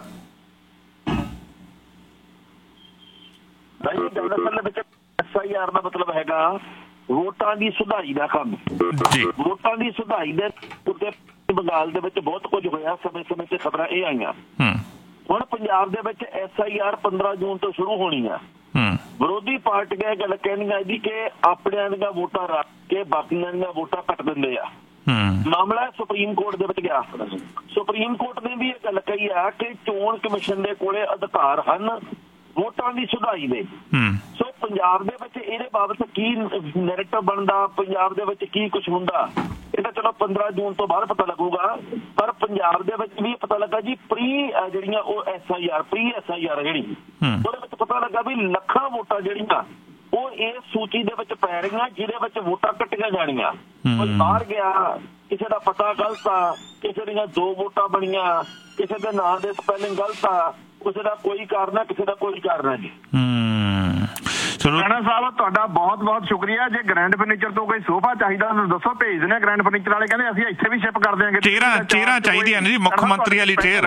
ਐਸ ਆਈ ਆਰ ਦਾ ਮਤਲਬ ਹੈਗਾ ਵੋਟਾਂ ਦੀ ਸੁਧਾਈ ਦਾ ਕੰਮ ਜੀ। ਵੋਟਾਂ ਦੀ ਸੁਧਾਈ ਦੇ ਉੱਤੇ ਬੰਗਾਲ ਦੇ ਵਿੱਚ ਬਹੁਤ ਕੁਝ ਹੋਇਆ, ਸਮੇਂ ਸਮੇਂ ਤੇ ਖਬਰਾਂ ਇਹ ਆਈਆਂ। ਹੁਣ ਪੰਜਾਬ ਦੇ ਵਿੱਚ ਐਸ ਆਈ ਆਰ ਪੰਦਰਾਂ ਜੂਨ ਤੋਂ ਸ਼ੁਰੂ ਹੋਣੀ ਆ। ਵਿਰੋਧੀ ਪਾਰਟੀਆਂ ਇਹ ਗੱਲ ਕਹਿਣੀਆਂ ਜੀ ਕਿ ਆਪਣਿਆਂ ਦੀਆਂ ਵੋਟਾਂ ਰੱਖ ਕੇ ਬਾਕੀਆਂ ਦੀਆਂ ਵੋਟਾਂ ਕੱਟ ਦਿੰਦੇ ਆ। ਮਾਮਲਾ ਸੁਪਰੀਮ ਕੋਰਟ ਦੇ ਵਿੱਚ ਗਿਆ। ਸੁਪਰੀਮ ਕੋਰਟ ਨੇ ਵੀ ਇਹ ਗੱਲ ਕਹੀ ਆ ਕਿ ਚੋਣ ਕਮਿਸ਼ਨ ਦੇ ਕੋਲੇ ਅਧਿਕਾਰ ਹਨ ਵੋਟਾਂ ਦੀ ਸੁਧਾਈ ਦੇ। ਸੋ ਪੰਜਾਬ ਦੇ ਵਿੱਚ ਇਹਦੇ ਬਾਬਤ ਕੀ ਨੈਰੇਟਿਵ ਬਣਦਾ, ਪੰਜਾਬ ਦੇ ਵਿੱਚ ਕੀ ਕੁਛ ਹੁੰਦਾ, ਇਹ ਤਾਂ ਚਲੋ ਪੰਦਰਾਂ ਜੂਨ ਤੋਂ ਬਾਅਦ ਪਤਾ ਲੱਗੂਗਾ। ਪਰ ਪੰਜਾਬ ਦੇ ਵਿੱਚ ਵੀ ਪਤਾ ਲੱਗਾ ਜੀ ਪ੍ਰੀ ਜਿਹੜੀਆਂ ਉਹ S I R pre S I R ਜਿਹੜੀ ਉਹਦੇ ਵਿੱਚ ਪਤਾ ਲੱਗਾ ਵੀ ਲੱਖਾਂ ਵੋਟਾਂ ਜਿਹੜੀਆਂ ਉਹ ਇਸ ਸੂਚੀ ਦੇ ਵਿੱਚ ਪੈ ਰਹੀਆਂ ਜਿਹਦੇ ਵਿੱਚ ਵੋਟਾਂ ਕੱਟੀਆਂ ਜਾਣੀਆਂ। ਕੋਈ ਬਾਹਰ ਗਿਆ, ਕਿਸੇ ਦਾ ਪਤਾ ਗਲਤ ਆ, ਕਿਸੇ ਦੀਆਂ ਦੋ ਵੋਟਾਂ ਬਣੀਆਂ, ਕਿਸੇ ਦੇ ਨਾਂ ਦੇ ਸਪੈਲਿੰਗ ਗਲਤ ਆ, ਕਿਸੇ ਦਾ ਕੋਈ ਕਾਰਨ ਆ, ਕਿਸੇ ਦਾ ਕੋਈ ਕਾਰਨ ਆ ਜੀ। ਰਾਣਾ ਸਾਹਿਬ ਤੁਹਾਡਾ ਬਹੁਤ ਬਹੁਤ ਸ਼ੁਕਰੀਆ। ਜੇ ਗ੍ਰੈਂਡ ਫਰਨੀਚਰ ਤੋਂ ਕੋਈ ਸੋਫਾ ਚਾਹੀਦਾ ਤੁਹਾਨੂੰ ਦੱਸੋ, ਭੇਜ ਦਿੰਦੇ ਆ। ਗ੍ਰੈਂਡ ਫਰਨੀਚਰ ਵਾਲੇ ਕਹਿੰਦੇ ਅਸੀਂ ਇੱਥੇ ਵੀ ਸ਼ਿਪ ਕਰ ਦਿਆਂਗੇ। ਚੇਅਰਾਂ ਚੇਅਰਾਂ ਚਾਹੀਦੀਆਂ ਨੇ ਜੀ, ਮੁੱਖ ਮੰਤਰੀ ਵਾਲੀ ਚੇਅਰ।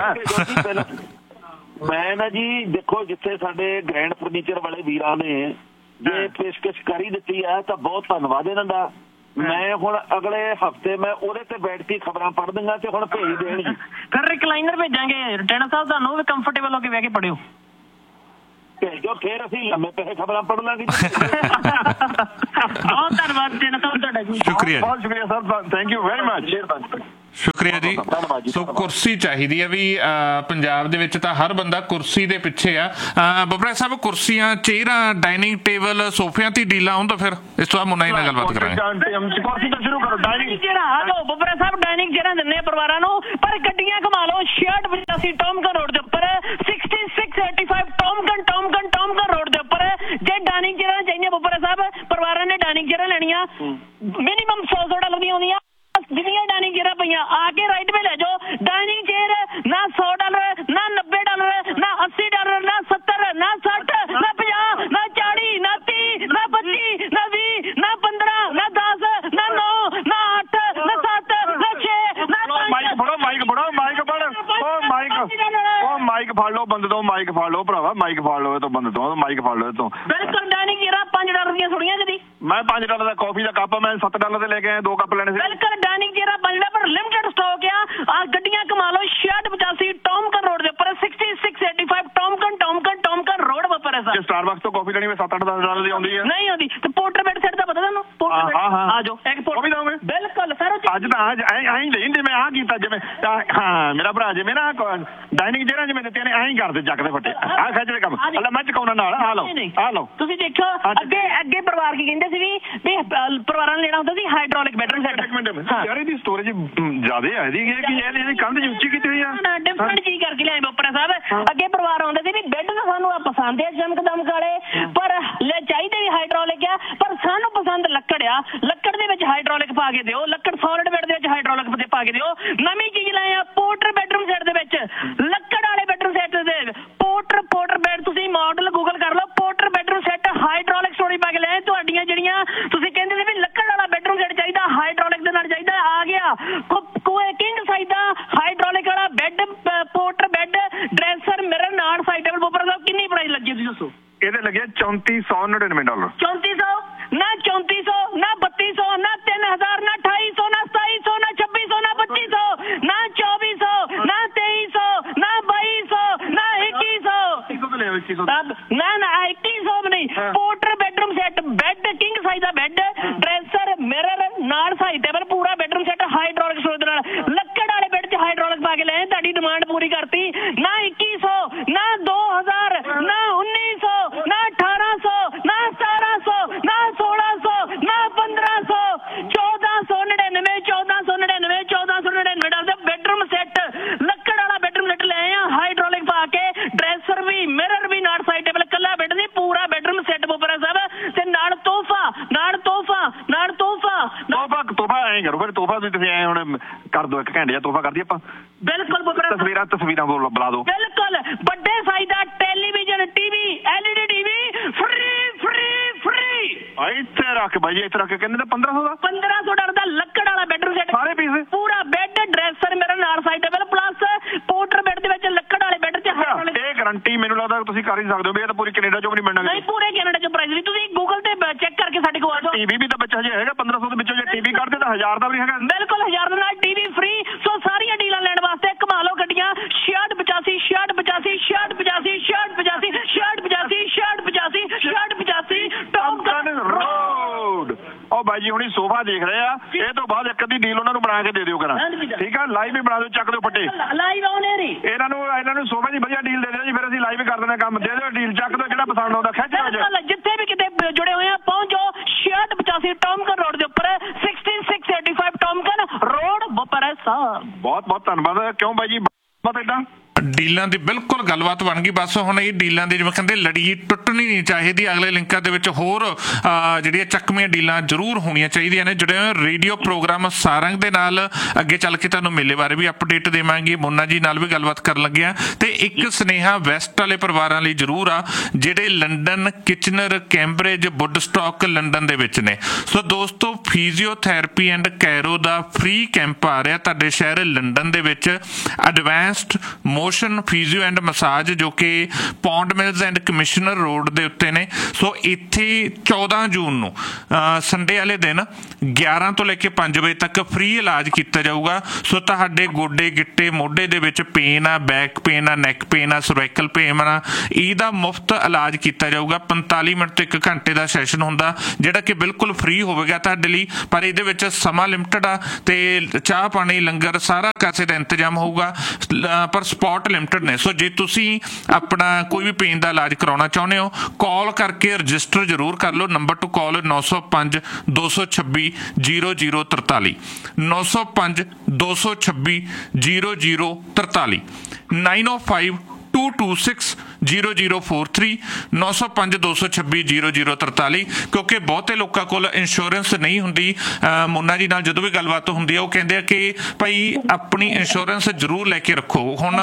ਮੈਂ ਨਾ ਜੀ ਦੇਖੋ, ਜਿੱਥੇ ਸਾਡੇ ਗ੍ਰੈਂਡ ਫਰਨੀਚਰ ਵਾਲੇ ਵੀਰਾਂ ਨੇ ਜੇ ਪੇਸ਼ਕਸ਼ ਕਰੀ ਦਿੱਤੀ ਹੈ ਤਾਂ ਬਹੁਤ ਧੰਨਵਾਦ ਇਹਨਾਂ ਦਾ। ਮੈਂ ਹੁਣ ਅਗਲੇ ਹਫ਼ਤੇ ਮੈਂ ਉਹਦੇ ਤੇ ਬੈਠ ਕੇ ਖਬਰਾਂ ਪੜ੍ਹ ਦਿੰਦਾ ਤੇ ਹੁਣ ਭੇਜ ਦੇਣ ਜੀ। ਫਿਰ ਰਿਕਲਾਈਨਰ ਭੇਜਾਂਗੇ ਟੈਣਾ ਸਾਹਿਬ, ਤੁਹਾਨੂੰ ਵੀ ਕੰਫਰਟੇਬਲ ਹੋ ਕੇ ਬਹਿ ਕੇ ਪੜਿਓ। ਭੇਜੋ, ਫਿਰ ਅਸੀਂ ਲੰਮੇ ਪੈ ਖਬਰਾਂ ਪੜ੍ਹ ਲਾਂਗੇ। ਬਹੁਤ ਧੰਨਵਾਦ ਟੈਣਾ ਸਾਹਿਬ ਤੁਹਾਡਾ ਜੀ। ਸ਼ੁਕਰੀਆ, ਬਹੁਤ ਸ਼ੁਕਰੀਆ sir, thank you very much. ਸ਼ੁਕਰੀਆ ਜੀ। ਸੋ ਕੁਰਸੀ ਚਾਹੀਦੀ ਹੈ ਵੀ ਪੰਜਾਬ ਦੇ ਵਿੱਚ ਤਾਂ ਹਰ ਬੰਦਾ ਕੁਰਸੀ ਦੇ ਪਿੱਛੇ ਆ। ਬਬਰਾ ਸਾਹਿਬ, ਕੁਰਸੀਆਂ, ਚੇਅਰਾਂ, ਡਾਈਨਿੰਗ ਟੇਬਲ, ਸੋਫਿਆਂ ਤੇ ਡੀਲਾਂ ਹੋਣ ਤਾਂ ਫਿਰ ਇਸ ਤੋਂ ਬਾਅਦ ਮੁੰਨਾ ਹੀ ਨਾਲ ਗੱਲਬਾਤ ਕਰਾਂਗੇ। ਕੁਰਸੀ ਤੋਂ ਸ਼ੁਰੂ ਕਰੋ। ਡਾਈਨਿੰਗ ਚੇਅਰਾਂ ਆ ਜਾਓ ਬਬਰਾ ਸਾਹਿਬ, ਡਾਈਨਿੰਗ ਚੇਅਰਾਂ ਦਿੰਦੇ ਆ ਪਰਿਵਾਰਾਂ ਨੂੰ, ਪਰ ਗੱਡੀਆਂ ਘੁਮਾ ਲਓ। ਛਿਆਹਠ ਪਚਾਸੀ ਟੌਮਕਨ ਰੋਡ ਦੇ ਉੱਪਰ, sixty six eighty five ਟੌਮਕਨ ਟੌਮਕਨ ਟੌਮਕਨ road ਦੇ ਉੱਪਰ ਜੇ ਡਾਈਨਿੰਗ ਚੇਅਰਾਂ ਚਾਹੀਦੀਆਂ ਬਬਰਾ ਸਾਹਿਬ, ਪਰਿਵਾਰਾਂ ਨੇ ਡਾਈਨਿੰਗ ਚੇਅਰਾਂ ਲੈਣੀਆਂ, ਮਿਨੀਮਮ ਸੌ ਸੌ ਡਾਲਰ ਦੀਆਂ ਆਉਂਦੀਆਂ। ਜਿੰਨੀਆਂ ਡਾਈਨਿੰਗ ਚੇਅਰਾਂ ਪਈਆਂ ਆ ਕੇ ਰਾਈਟ ਵੇ ਲੈ ਜਾਓ। ਡਾਈਨਿੰਗ ਚੇਅਰ ਨਾ ਸੌ ਡਾਲਰ, ਨਾ ਨੱਬੇ ਡਾਲਰ, ਨਾ ਅੱਸੀ ਡਾਲਰ, ਨਾ ਸੱਤਰ, ਨਾ ਸੱਠ, ਨਾ ਪੰਜਾਹ, ਨਾ ਚਾਲੀ, ਨਾ ਤੀਹ, ਨਾ ਪੱਚੀ, ਨਾ ਵੀਹ, ਨਾ ਪੰਦਰਾਂ, ਨਾ ਦਸ, ਨਾ ਨੌ, ਨਾ ਅੱਠ, ਨਾ ਸੱਤ, ਨਾ ਛੇ, ਨਾ ਪੰਜ। ਮਾਈਕ ਫੜੋ, ਮਾਈਕ ਫੜੋ, ਮਾਈਕ ਫੜ। ਉਹ ਮਾਈਕ ਉਹ ਮਾਈਕ ਫੜ ਲਓ ਬੰਦੇ ਤੋਂ, ਮਾਈਕ ਫੜ ਲਓ ਭਰਾਵਾ, ਮਾਈਕ ਫੜ ਲਓ ਇਹ ਤੋਂ ਬੰਦੇ ਤੋਂ, ਮਾਈਕ ਫੜ ਲਓ ਇਹ ਤੋਂ। ਬਿਲਕੁਲ ਡਾਈਨਿੰਗ ਚੇਅਰਾਂ ਪੰਜ ਡਾਲਰ ਦੀਆਂ ਥੋੜੀਆਂ ਜਦੀ। ਮੈਂ ਪੰਜ ਡਾਲਰ ਦਾ ਕਾਫੀ ਦਾ ਕੱਪ ਮੈਂ ਸੱਤ ਡਾਲਰ ਦੇ ਲੈ ਕੇ ਆਇਆ, ਦੋ ਕੱਪ ਲੈਣੇ ਸੀ। ਬਿਲਕੁਲ ਡਾਈਨਿੰਗ ਚੇਅਰਾਂ ਪੰਜ ਡਾਲਰ, ਪਰ ਲਿਮਟਿਡ ਸਟਾਕ ਆ। ਆ ਗੱਡੀਆਂ ਕਮਾ ਲਓ। ਛਿਆਹਠ ਪਚਾਸੀ ਟੌਮਕਨ ਰੋਡ ਦੇ ਉੱਪਰ, sixty six eighty five ਟੌਮਕਨ ਟੌਮਕਨ ਟੌਮਕਨ road ਉੱਪਰ ਹੈ ਸਰ। ਜੇ ਸਟਾਰਬਕਸ ਤੋਂ ਕਾਫੀ ਲੈਣੀ ਮੈਂ ਸੱਤ ਅੱਠ ਦਸ ਡਾਲਰ ਦੀ ਆਉਂਦੀ ਹੈ। ਨਹੀਂ ਆਉਂਦੀ ਤੇ ਪੋਰਟਰ ਬੈਡ ਸੈੱਟ ਦਾ ਪਤਾ ਤੁਹਾਨੂੰ? ਹਾਂ ਹਾਂ ਆ ਜਾਓ ਇੱਕ ਉਹ ਵੀ ਦਵਾਂਗੇ। ਬਿਲਕੁਲ ਸਰ। ਅੱਜ ਤਾਂ ਅੱਜ ਐਂ ਐਂ ਲਈ ਜਿਵੇਂ ਆਹ ਕੀਤਾ, ਜਿਵੇਂ ਹਾਂ ਮੇਰਾ ਭਰਾ ਜਿਵੇਂ ਨਾ ਡਾਈਨਿੰਗ ਚੇਅਰਾਂ ਜਿਵੇਂ ਦਿੱਤੀਆਂ ਨੇ ਐਂ ਹੀ ਕਰਦੇ ਚੱਕ ਦੇ ਫੱਟੇ, ਆਹ ਖਿੱਚ ਦੇ ਕੰਮ। ਅੱਲਾ ਮੈਂ ਚਕਾਉਣਾ ਨਾਲ, ਆ ਲਓ ਆ ਲਓ। ਤੁਸੀਂ ਦੇਖੋ ਅੱਗੇ ਅੱਗੇ ਪਰਿਵਾਰ ਕੀ ਕਹਿੰਦੇ ਸੀ ਵੀ ਵੀ ਪਰਿਵਾਰਾਂ ਨੇ ਲੈਣਾ ਹੁੰਦਾ ਸੀ ਹਾਈਡ੍ਰੋਲਿਕ ਬੈਡਰੂਮ ਸੈੱਟ। ਇੱਕ ਮਿੰਟ ਯਾਰ, ਇਹਦੀ ਸਟੋਰੇਜ ਜ਼ਿਆਦਾ ਹੈ ਇਹਦੀ ਕਿ ਇਹਦੀ ਕੰਧ ਉੱਚੀ ਕੀਤੀ ਹੋਈ ਆ। ਡਿਫਰੈਂਟ ਚੀਜ਼ ਕਰਕੇ ਲਿਆਏ ਬੋਪਰਾ ਸਾਹਿਬ। ਅੱਗੇ ਪਰਿਵਾਰ ਆਉਂਦੇ ਸੀ ਵੀ ਬੈੱਡ ਤਾਂ ਸਾਨੂੰ ਆ ਪਸੰਦ ਆ ਚਮਕ ਦਮਕ ਵਾਲੇ, ਪਰ ਲੈ ਚਾਹੀਦੇ ਵੀ ਹਾਈਡ੍ਰੋਲਿਕ ਆ, ਪਰ ਸਾਨੂੰ ਪਸੰਦ ਲੱਕੜ ਆ। ਲੱਕੜ ਦੇ ਵਿੱਚ ਹਾਈਡ੍ਰੋਲਿਕ ਪਾ ਕੇ ਦਿਓ, ਲੱਕੜ ਸੋਲਿਡ ਬੈੱਡ ਦੇ ਵਿੱਚ ਹਾਈਡ੍ਰੋਲਿਕ ਪਾ ਕੇ ਦਿਓ। ਨਵੀਂ ਚੀਜ਼ ਲਾਏ ਆ ਪੋਰਟਰ ਬੈਡਰੂਮ ਸੈੱਟ ਦੇ ਵਿੱਚ, ਲੱਕੜ ਵਾਲੇ ਬੈਡਰੂਮ ਸੈੱਟ ਦੇ ਪੋਰਟਰ ਪੋਰਟਰ ਬੈੱਡ। ਤੁਸੀਂ ਮਾਡਲ ਗੂਗਲ ਕਰ ਲਓ, porter bedroom set hydraulic story ਪਾ ਕੇ ਲਿਆਏ। ਤੁਹਾਡੀਆਂ ਜਿਹੜੀਆਂ ਤੁਸੀਂ ਕਹਿੰਦੇ ਸੀ ਵੀ ਲੱਕੜ ਵਾਲਾ ਬੈਡਰੂਮ ਸੈੱਟ ਚਾਹੀਦਾ, ਹਾਈਡ੍ਰੋਲਿਕ ਦੇ ਨਾਲ ਚਾਹੀਦਾ, ਆ ਗਿਆ। ਕੋਈ ਕਿੰਗ ਸਾਈਜ਼ ਦਾ ਹਾਈਡ੍ਰੋਲਿਕ ਵਾਲਾ bed, porter bed, dresser, mirror ਨਾਲ ਸਾਈਡ ਟੇਬਲ। ਬੋਪਰ ਸਾਹਿਬ ਕਿੰਨੀ ਪ੍ਰਾਈਸ ਲੱਗੀ ਤੁਸੀਂ ਦੱਸੋ? ਇਹਦੇ ਲੱਗੇ ਚੌਂਤੀ ਸੌ ਨੜਿਨਵੇਂ ਡਾਲਰ। ਚੌਂਤੀ ਸੌ ਨਾ ਚੌਂਤੀ ਸੌ ਨਾ ਬੱਤੀ ਸੌ ਨਾ ਤਿੰਨ ਹਜ਼ਾਰ ਨਾ ਅਠਾਈ ਸੌ ਨਾ ਸਤਾਈ ਸੌ ਨਾ ਛੱਬੀ ਸੌ ਨਾ ਪੱਚੀ ਸੌ ਨਾ ਚੌਵੀ ਸੌ ਨਾ ਤੇਈ ਸੌ ਨਾ ਬਾਈ ਸੌ ਨਾ ਇੱਕੀ ਸੌ ਨਾ ਨਾ ਇੱਕੀ ਸੌ ਵੀ ਨਹੀਂ। Porter bedroom set, bed king size ਦਾ ਬੈੱਡ, ਡਰੈਸਰ, ਮਿਰਰ ਨਾਲ ਸਾਈਡ ਟੇਬਲ, ਪੂਰਾ ਬੈਡਰੂਮ ਸੈੱਟ ਹਾਈਡ੍ਰੋਲਿਕ ਸਟੋਰੇਜ ਦੇ ਨਾਲ। ਲੱਕੜ ਵਾਲੇ ਬੈੱਡ 'ਚ ਹਾਈਡ੍ਰੋਲਿਕ ਪਾ ਕੇ ਲੈ ਤੁਹਾਡੀ ਡਿਮਾਂਡ ਪੂਰੀ ਕਰਤੀ। ਨਾ ਇੱਕੀ ਸੌ ਨਾ ਦੋ ਹਜ਼ਾਰ ਨਾ ਉੱਨੀ ਸੌ ਨਾ ਅਠਾਰਾਂ ਸੌ ਨਾ ਸਤਾਰਾਂ ਸੌ ਨਾ ਸੋਲਾਂ ਸੌ ਨਾ ਪੰਦਰਾਂ ਸੌ, ਚੌਦਾਂ ਸੌ ਨੜਿਨਵੇਂ ਚੌਦਾਂ ਸੌ ਨੜਿਨਵੇਂ ਚੌਦਾਂ ਸੌ ਨੜਿਨਵੇਂ ਡਾਲਰ ਦਾ ਬੈਡਰੂਮ ਸੈੱਟ, ਲੱਕੜ ਵਾਲਾ ਬੈਡਰੂਮ ਸੈੱਟ ਲੈ ਆ ਹਾਈਡ੍ਰੋਲਿਕ ਪਾ ਕੇ, ਡਰੈਸਰ ਵੀ, ਮਿਰਰ ਵੀ ਨਾਲ ਸਾਈਡ ਟੇਬਲ, ਕੱਲਾ ਬੈੱਡ ਨਹੀਂ ਪੂਰਾ ਬੈਡਰੂਮ ਸੈੱਟ ਬੋਪਰਾ ਸਾਹਿਬ। ਤੇ ਨਾਲ ਤੋਹਫਾ ਨਾਲ ਤੋਹਫਾ ਨਾਲ ਤੋਹਫਾ ਤੋਹਫਾ ਤੋਹਫਾ ਐਂ ਕਰੋ ਫਿਰ, ਤੋਹਫਾ ਵੀ ਤੁਸੀਂ ਐਂ ਹੁਣ ਕਰ ਦਿਓ, ਇੱਕ ਘੰਟੇ ਦਾ ਤੋਹਫਾ ਕਰ ਦਈਏ ਆਪਾਂ। ਬਿਲਕੁਲ ਬੋਪਰਾ ਤਸਵੀਰਾਂ ਤਸਵੀਰਾਂ ਬੋਲ ਬੁਲਾ ਦਿਓ। ਬਿਲਕੁਲ ਵੱਡੇ ਸਾਈਜ਼ ਦਾ television, TV, LED TV free free free. ਇੱਥੇ ਰੱਖ ਬਾਈ, ਇੱਥੇ ਰੱਖ ਕੇ ਕਹਿੰਦੇ ਨੇ ਪੰਦਰਾਂ ਸੌ ਦਾ ਪੰਦਰਾਂ ਸੌ ਡਾਲਰ ਦਾ ਲੱਕੜ ਵਾਲਾ ਬੈਡਰੂਮ ਸੈੱਟ, ਸਾਰੇ ਪੀਸ, ਪੂਰਾ ਬੈੱਡ, ਡਰੈਸਰ, ਮੇਰੇ ਨਾਲ side table, plus porter bed ਦੇ ਵਿੱਚ ਲੱਕੜ ਵਾਲੇ ਬੈੱਡ 'ਚ ਇਹ ਗਾਰੰਟੀ ਮੈਨੂੰ ਲੱਗਦਾ ਤੁਸੀਂ ਕਰ ਹੀ ਸਕਦੇ ਹੋ ਵੀ ਇਹ ਤਾਂ ਪੂਰੀ ਕੈਨੇਡਾ 'ਚੋਂ ਵੀ ਨਹੀਂ ਮਿਲਣਾ। ਨਹੀਂ ਪੂਰੇ ਕੈਨੇਡਾ 'ਚ ਪ੍ਰਾਈਸ ਨਹੀਂ, ਤੁਸੀਂ ਗੂਗਲ ਤੇ ਚੈੱਕ ਕਰਕੇ ਸਾਡੇ ਕੋਲ ਆ ਜਾਓ। ਟੀਵੀ ਵੀ ਤਾਂ ਬੱਚਾ ਹਜੇ ਹੈਗਾ ਪੰਦਰਾਂ ਸੌ ਦੇ ਵਿੱਚੋਂ, ਜੇ ਟੀਵੀ ਕਰਦੇ ਤਾਂ ਹਜ਼ਾਰ ਦਾ ਵੀ ਹੈਗਾ। ਬਿਲਕੁਲ ਹਜ਼ਾਰ ਦੇ ਨਾਲ ਟੀਵੀ ਫ੍ਰੀ। ਸੋ ਸਾਰੀਆਂ ਡੀਲਾਂ ਲੈਣ ਵਾਸਤੇ ਕਮਾ ਲਓ ਗੱਡੀਆਂ। ਛਿਆਹਠ ਪਚਾਸੀ ਛਿਆਹਠ ਪਚਾਸੀ ਛਿਆਹਠ ਪਚਾਸੀ ਛਿਆਹਠ ਪਚਾਸੀ ਛਿਆਹਠ ਪਚਾਸੀ ਛਿਆਹਠ ਪਚਾਸੀ ਛਿਆਹਠ ਪਚਾਸੀ ਟੌਮਕਨ ਰੋਡ। ਉਹ ਬਾਈ ਜੀ ਹੁਣੀ ਸੋਫਾ ਦੇਖ ਰਹੇ ਆ, ਇਹ ਤੋਂ ਬਾਅਦ ਇੱਕ ਅੱਧੀ ਡੀਲ ਉਹਨਾਂ ਨੂੰ ਬਣਾ ਕੇ ਦੇ ਦਿਓ ਕਰਾਂ, ਠੀਕ ਆ? ਲਾਈਵ ਵੀ ਬਣਾ ਦਿਓ, ਚੱਕ ਦਿਓ ਫੱਟੇ ਲਾਈਵ ਆਉਣੇ ਨਹੀਂ ਇਹਨਾਂ ਨੂੰ, ਇਹਨਾਂ ਨੂੰ ਸੋਫੇ ਦੀ ਵਧੀਆ ਡੀਲ ਦੇ ਦਿਓ ਜੀ, ਫਿਰ ਅਸੀਂ ਲਾਈਵ ਕਰ ਦੇਣਾ ਕੰਮ। ਦੇ ਦਿਓ ਡੀਲ, ਚੱਕ ਦਿਓ ਜਿਹੜਾ ਪਸੰਦ ਆਉਂਦਾ, ਖਿੱਚ ਦਿਓ। ਜਿੱਥੇ ਵੀ ਕਿਤੇ ਜੁੜੇ ਹੋਏ ਆ ਪਹੁੰਚੋ। ਛਿਆਹਠ ਪਚਾਸੀ ਟੌਮਕਨ ਰੋਡ ਦੇ ਉੱਪਰ, sixty six eighty five ਟੌਮਕਨ road Bopar ਸਾਹਿਬ। ਬਹੁਤ ਬਹੁਤ ਧੰਨਵਾਦ। ਕਿਉਂ ਬਾਈ ਜੀ ਬਹੁਤ ਏਦਾਂ ਡੀਲਾਂ ਦੀ ਬਿਲਕੁਲ ਗੱਲਬਾਤ ਬਣ ਗਈ। ਬਸ ਹੁਣ ਇਹ ਡੀਲਾਂ ਦੀ ਜਿਵੇਂ ਕਹਿੰਦੇ ਲੜੀ ਟੁੱਟਣੀ ਨਹੀਂ ਚਾਹੀਦੀ। ਅਗਲੇ ਲਿੰਕਾਂ ਦੇ ਵਿੱਚ ਹੋਰ ਜਿਹੜੀਆਂ ਚੱਕਵੀਆਂ ਡੀਲਾਂ ਜ਼ਰੂਰ ਹੋਣੀਆਂ ਚਾਹੀਦੀਆਂ ਨੇ। ਜਿਹੜੇ ਰੇਡੀਓ ਪ੍ਰੋਗਰਾਮ ਸਾਰੰਗ ਦੇ ਨਾਲ ਅੱਗੇ ਚੱਲ ਕੇ ਤੁਹਾਨੂੰ ਮੇਲੇ ਬਾਰੇ ਵੀ ਅਪਡੇਟ ਦੇਵਾਂਗੇ। ਮੋਨਾ ਜੀ ਨਾਲ ਵੀ ਗੱਲਬਾਤ ਕਰਨ ਲੱਗਿਆ। ਤੇ ਇੱਕ ਸੁਨੇਹਾ ਵੈਸਟ ਵਾਲੇ ਪਰਿਵਾਰਾਂ ਲਈ ਜ਼ਰੂਰ ਆ ਜਿਹੜੇ ਲੰਡਨ, ਕਿਚਨਰ, ਕੈਂਬਰਿਜ, ਵੁੱਡਸਟਾਕ ਲੰਡਨ ਦੇ ਵਿੱਚ ਨੇ। ਸੋ ਦੋਸਤੋ, physiotherapy and Cairo the free camp ਆ ਰਿਹਾ ਤੁਹਾਡੇ ਸ਼ਹਿਰ ਲੰਡਨ ਦੇ ਵਿੱਚ। Advanced motion physio and massage ਜੋ ਕਿ pound mills and commissioner road ਦੇ ਉੱਤੇ ਨੇ। ਸੋ ਇੱਥੇ ਚੌਦਾਂ ਜੂਨ ਨੂੰ ਸੰਡੇ ਵਾਲੇ ਦਿਨ ਗਿਆਰਾਂ ਤੋਂ ਲੈ ਕੇ ਪੰਜ ਵਜੇ ਤੱਕ ਫ੍ਰੀ ਇਲਾਜ ਕੀਤਾ ਜਾਊਗਾ। ਸੋ ਤੁਹਾਡੇ ਗੋਡੇ, ਗਿੱਟੇ, ਮੋਢੇ ਦੇ ਵਿੱਚ ਪੇਨ ਆ, ਬੈਕ ਪੇਨ ਆ, ਨੈਕ ਪੇਨ ਆ, ਸਰਵਾਈਕਲ ਪੇਨ ਆ, ਇਹਦਾ ਮੁਫਤ ਇਲਾਜ ਕੀਤਾ ਜਾਊਗਾ। ਪੰਤਾਲੀ ਮਿੰਟ ਤੋਂ ਇੱਕ ਘੰਟੇ ਦਾ ਸੈਸ਼ਨ ਹੁੰਦਾ ਜਿਹੜਾ ਕਿ ਬਿਲਕੁਲ ਫ੍ਰੀ ਹੋਵੇਗਾ ਤੁਹਾਡੇ ਲਈ। ਪਰ ਇਹਦੇ ਵਿੱਚ ਸਮਾਂ ਲਿਮਟਡ ਆ ਤੇ ਚਾਹ ਪਾਣੀ, ਲੰਗਰ ਸਾਰਾ ਕਾਸੇ ਦਾ ਇੰਤਜ਼ਾਮ ਹੋਊਗਾ, ਪਰ ਸਪੌਟ ਲਿਮਟਡ ਨੇ। ਸੋ ਜੇ ਤੁਸੀਂ ਆਪਣਾ ਕੋਈ ਵੀ ਪੇਨ ਦਾ ਇਲਾਜ ਕਰਾਉਣਾ ਚਾਹੁੰਦੇ ਹੋ, ਕਾਲ ਕਰਕੇ ਰਜਿਸਟਰ ਜ਼ਰੂਰ ਕਰ ਲਓ। ਨੰਬਰ ਟੂ ਕਾਲ ਨੌ ਸੌ ਪੰਜ ਦੋ ਸੌ ਛੱਬੀ ਜ਼ੀਰੋ ਜ਼ੀਰੋ ਤਰਤਾਲੀ, ਨੌ ਸੌ ਪੰਜ ਦੋ ਸੌ ਛੱਬੀ ਜ਼ੀਰੋ ਜ਼ੀਰੋ ਤਰਤਾਲੀ, nine O five to two six zero zero four three, ਨੌ ਸੌ ਪੰਜ ਦੋ ਸੌ ਛੱਬੀ ਜ਼ੀਰੋ ਜ਼ੀਰੋ ਤਰਤਾਲੀ। ਕਿਉਂਕਿ ਬਹੁਤੇ ਲੋਕਾਂ ਕੋਲ ਇੰਸ਼ੋਰੈਂਸ ਨਹੀਂ ਹੁੰਦੀ। ਮੋਨਾ ਜੀ ਨਾਲ ਜਦੋਂ ਵੀ ਗੱਲਬਾਤ ਹੁੰਦੀ ਆ ਉਹ ਕਹਿੰਦੇ ਆ ਕਿ ਭਾਈ ਆਪਣੀ ਇੰਸ਼ੋਰੈਂਸ ਜ਼ਰੂਰ ਲੈ ਕੇ ਰੱਖੋ। ਹੁਣ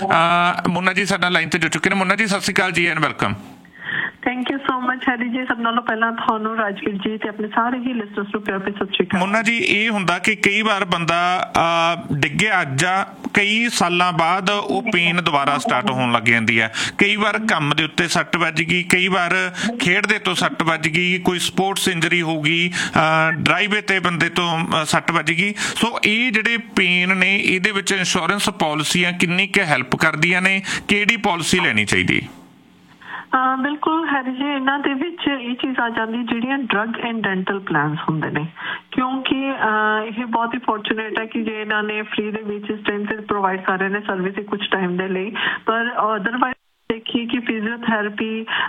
ਮੋਨਾ ਜੀ ਸਾਡਾ ਲਾਈਨ ਤੇ ਜੁੜ ਚੁੱਕੇ ਨੇ। ਮੋਨਾ ਜੀ ਸਤਿ ਸ਼੍ਰੀ ਅਕਾਲ ਜੀ and welcome. Thank you so much Harry ਜੀ। ਸਭ ਨਾਲੋਂ ਪਹਿਲਾਂ ਤੁਹਾਨੂੰ ਰਾਜਵੀਰ ਜੀ ਤੇ ਆਪਣੇ ਸਾਰੇ ਹੀ ਲਿਸਨਰਸ ਨੂੰ ਪਿਆਰ ਭਰੀ ਸਤਿ ਸ਼੍ਰੀ ਅਕਾਲ। ਮੋਨਾ ਜੀ, ਇਹ ਹੁੰਦਾ ਕਿ ਕਈ ਵਾਰ ਬੰਦਾ ਡਿੱਗਿਆ ਅੱਜ ਆ, ਕਈ ਸਾਲਾਂ ਬਾਅਦ ਉਹ ਪੇਨ ਦੁਬਾਰਾ ਸਟਾਰਟ ਹੋਣ ਲੱਗ ਜਾਂਦੀ ਹੈ। ਕਈ ਵਾਰ ਕੰਮ ਦੇ ਉੱਤੇ ਸੱਟ ਵੱਜ ਗਈ, ਕਈ ਵਾਰ ਖੇਡਦੇ ਤੋਂ ਸੱਟ ਵੱਜ ਗਈ, ਕੋਈ ਸਪੋਰਟਸ ਇੰਜਰੀ ਹੋ ਗਈ, ਡਰਾਈਵੇ ਤੇ ਬੰਦੇ ਤੋਂ ਸੱਟ ਵੱਜ ਗਈ। ਸੋ ਇਹ ਜਿਹੜੇ ਪੇਨ ਨੇ ਇਹਦੇ ਵਿੱਚ ਇੰਸ਼ੋਰੈਂਸ ਪਾਲਿਸੀਆਂ ਕਿੰਨੀ ਕੁ ਹੈਲਪ ਕਰਦੀਆਂ ਨੇ? ਕਿਹੜੀ ਪਾਲਿਸੀ ਲੈਣੀ ਚਾਹੀਦੀ? ਬਿਲਕੁਲ ਹੈਰੀ ਜੀ, ਇਹਨਾਂ ਦੇ ਵਿੱਚ ਇਹ ਚੀਜ਼ ਆ ਜਾਂਦੀ ਜਿਹੜੀਆਂ ਡਰੱਗ ਐਂਡ ਡੈਂਟਲ ਪਲਾਨਸ ਹੁੰਦੇ ਨੇ। ਕਿਉਂਕਿ ਇਹ ਬਹੁਤ ਹੀ ਫੋਰਚੂਨੇਟ ਹੈ ਕਿ ਜੇ ਇਹਨਾਂ ਨੇ ਫ੍ਰੀ ਦੇ ਵਿੱਚ ਇਸ ਟਾਈਮ ਤੇ ਪ੍ਰੋਵਾਈਡ ਕਰ ਰਹੇ ਨੇ ਸਰਵਿਸ ਕੁਝ ਟਾਈਮ ਦੇ ਲਈ। ਪਰ ਅਦਰਵਾਈਜ਼ देखिए कि फिजियोथेरेपी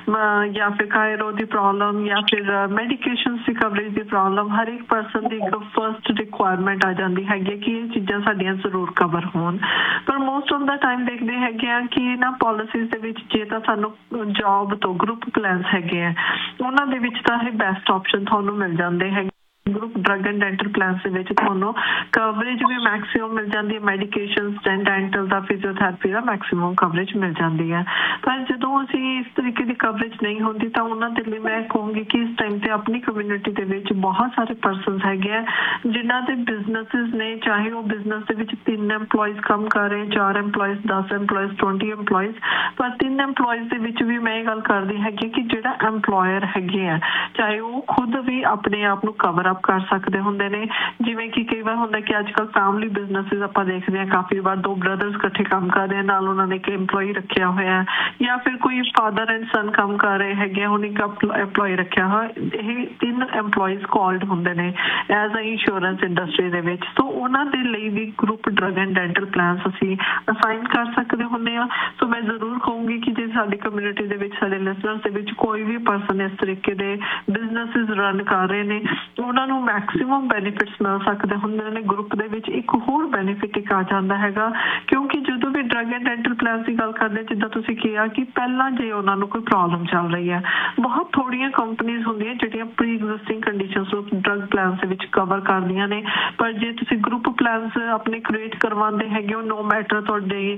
या फिर कायरो की प्रॉब्लम या फिर मेडिकेशन की कवरेज की प्रॉब्लम हर एक परसन की एक फर्स्ट रिक्वायरमेंट आ जाती है कि ये चीज़ां साडियां जरूर कवर होण। पर मोस्ट ऑफ द टाइम देखते हैं कि इन्हां पॉलिसीज़ दे विच जे तां सानूं जॉब तो ग्रुप प्लान्स हैगे आ उन्हां दे विच तां इह बेस्ट ऑप्शन तुहानूं मिल जांदे हैं। Group drug and dental plans ਦੇ ਵਿੱਚ ਤੁਹਾਨੂੰ ਕਵਰੇਜ ਵੀ ਮੈਕਸਿਮਮ ਮਿਲ ਜਾਂਦੀ ਹੈ। Medications and dental the, physiotherapy the maximum coverage ਮਿਲ ਜਾਂਦੀ ਹੈ। ਪਰ ਜਦੋਂ ਅਸੀਂ ਇਸ ਤਰੀਕੇ ਦੀ ਕਵਰੇਜ ਨਹੀਂ ਹੁੰਦੀ ਤਾਂ ਉਹਨਾਂ ਦੇ ਲਈ ਮੈਂ ਕਹੂੰਗੀ ਕਿ ਇਸ ਟਾਈਮ ਤੇ ਆਪਣੀ ਕਮਿਊਨਿਟੀ ਦੇ ਵਿੱਚ ਬਹੁਤ ਸਾਰੇ ਪਰਸਨਸ ਹੈਗੇ ਆ ਜਿਨ੍ਹਾਂ ਦੇ ਬਿਜ਼ਨਸਿਸ ਨੇ, ਚਾਹੇ ਉਹ ਬਿਜ਼ਨਸ ਦੇ ਵਿੱਚ ਤਿੰਨ ਐਮਪਲੋਈਜ਼ ਕੰਮ ਕਰ ਰਹੇ, ਚਾਰ ਐਮਪਲੋਈਜ਼, ਦਸ ਐਮਪਲੋਈਜ਼, ਟਵੰਟੀ ਐਮਪਲੋਈਜ਼। ਪਰ ਤਿੰਨ ਐਮਪਲੋਈਜ਼ ਦੇ ਵਿੱਚ ਵੀ ਮੈਂ ਇਹ ਗੱਲ ਕਰਦੀ ਹੈਗੀ ਕਿ ਜਿਹੜਾ ਐਮਪਲੋਇਰ ਹੈਗੇ ਆ ਚਾਹੇ ਉਹ ਖੁਦ ਵੀ ਆਪਣੇ ਆਪ ਨੂੰ ਕਵਰ ਕਰ ਸਕਦੇ ਹੁੰਦੇ ਨੇ। ਜਿਵੇਂ ਕਿ ਕਈ ਵਾਰ ਹੁੰਦਾ ਕਿ ਅੱਜ ਕੱਲ੍ਹ ਫੈਮਿਲੀ ਬਿਜ਼ਨਸਿਸ ਆਪਾਂ ਦੇਖਦੇ ਹਾਂ, ਕਾਫੀ ਵਾਰ ਦੋ ਬ੍ਰਦਰਸ ਇਕੱਠੇ ਕੰਮ ਕਰ ਰਹੇ, ਨਾਲ ਉਹਨਾਂ ਨੇ ਇੱਕ ਐਮਪਲੋਈ ਰੱਖਿਆ ਹੋਇਆ, ਜਾਂ ਫਿਰ ਕੋਈ ਫਾਦਰ ਐਂਡ ਸਨ ਕੰਮ ਕਰ ਰਹੇ ਹੈਗੇ, ਹੁਣ ਇੱਕ ਐਮਪਲੋਈ ਰੱਖਿਆ ਹੋਇਆ। ਇਹ ਤਿੰਨ ਐਮਪਲੋਈਜ਼ ਕਾਲਡ ਹੁੰਦੇ ਨੇ ਐਜ਼ ਅ ਇੰਸ਼ੋਰੈਂਸ ਇੰਡਸਟਰੀ ਦੇ ਵਿੱਚ। ਸੋ ਉਹਨਾਂ ਦੇ ਲਈ ਵੀ group drug and dental plans ਅਸੀਂ ਅਸਾਈਨ ਕਰ ਸਕਦੇ ਹੁੰਦੇ ਹਾਂ। ਸੋ ਮੈਂ ਜ਼ਰੂਰ ਕਹੂੰਗੀ ਕਿ ਜੇ ਸਾਡੀ ਕਮਿਊਨਿਟੀ ਦੇ ਵਿੱਚ, ਸਾਡੇ ਲਿਸਨਰਸ ਦੇ ਵਿੱਚ ਕੋਈ ਵੀ ਪਰਸਨ ਇਸ ਤਰੀਕੇ ਦੇ ਬਿਜ਼ਨਸਿਸ ਰਨ ਕਰ ਰਹੇ ਨੇ, ਉਹਨਾਂ ਨੂੰ ਮੈਕਸਿਮਮ ਬੈਨੀਫਿਟਸ ਮਿਲ ਸਕਦੇ ਹੁੰਦੇ ਨੇ। ਗਰੁੱਪ ਦੇ ਵਿੱਚ ਇੱਕ ਹੋਰ ਬੈਨੀਫਿਟ ਇੱਕ ਆ ਜਾਂਦਾ ਹੈਗਾ, ਕਿਉਂਕਿ ਜਦੋਂ ਵੀ ਡਰਗ ਐਂਡ ਡੈਂਟਲ ਪਲਾਨ ਦੀ ਗੱਲ ਕਰਦੇ, ਜਿੱਦਾਂ ਤੁਸੀਂ ਕਿਹਾ ਕਿ ਪਹਿਲਾਂ ਜੇ ਉਹਨਾਂ ਨੂੰ ਕੋਈ ਪ੍ਰੋਬਲਮ ਚੱਲ ਰਹੀ ਹੈ, ਬਹੁਤ ਥੋੜੀਆਂ ਕੰਪਨੀਜ਼ ਹੁੰਦੀਆਂ ਜਿਹੜੀਆਂ ਪ੍ਰੀ ਐਗਜ਼ਿਸਟਿੰਗ ਕੰਡੀਸ਼ਨਸ ਨੂੰ ਡਰਗ ਪਲਾਨ ਦੇ ਵਿੱਚ ਕਵਰ ਕਰਦੀਆਂ ਨੇ। ਪਰ ਜੇ ਤੁਸੀਂ ਗਰੁੱਪ ਪਲਾਨਸ ਆਪਣੇ ਕ੍ਰੀਏਟ ਕਰਵਾਉਂਦੇ ਹੈਗੇ ਹੋ, ਨੋ ਮੈਟਰ ਤੁਹਾਡੇ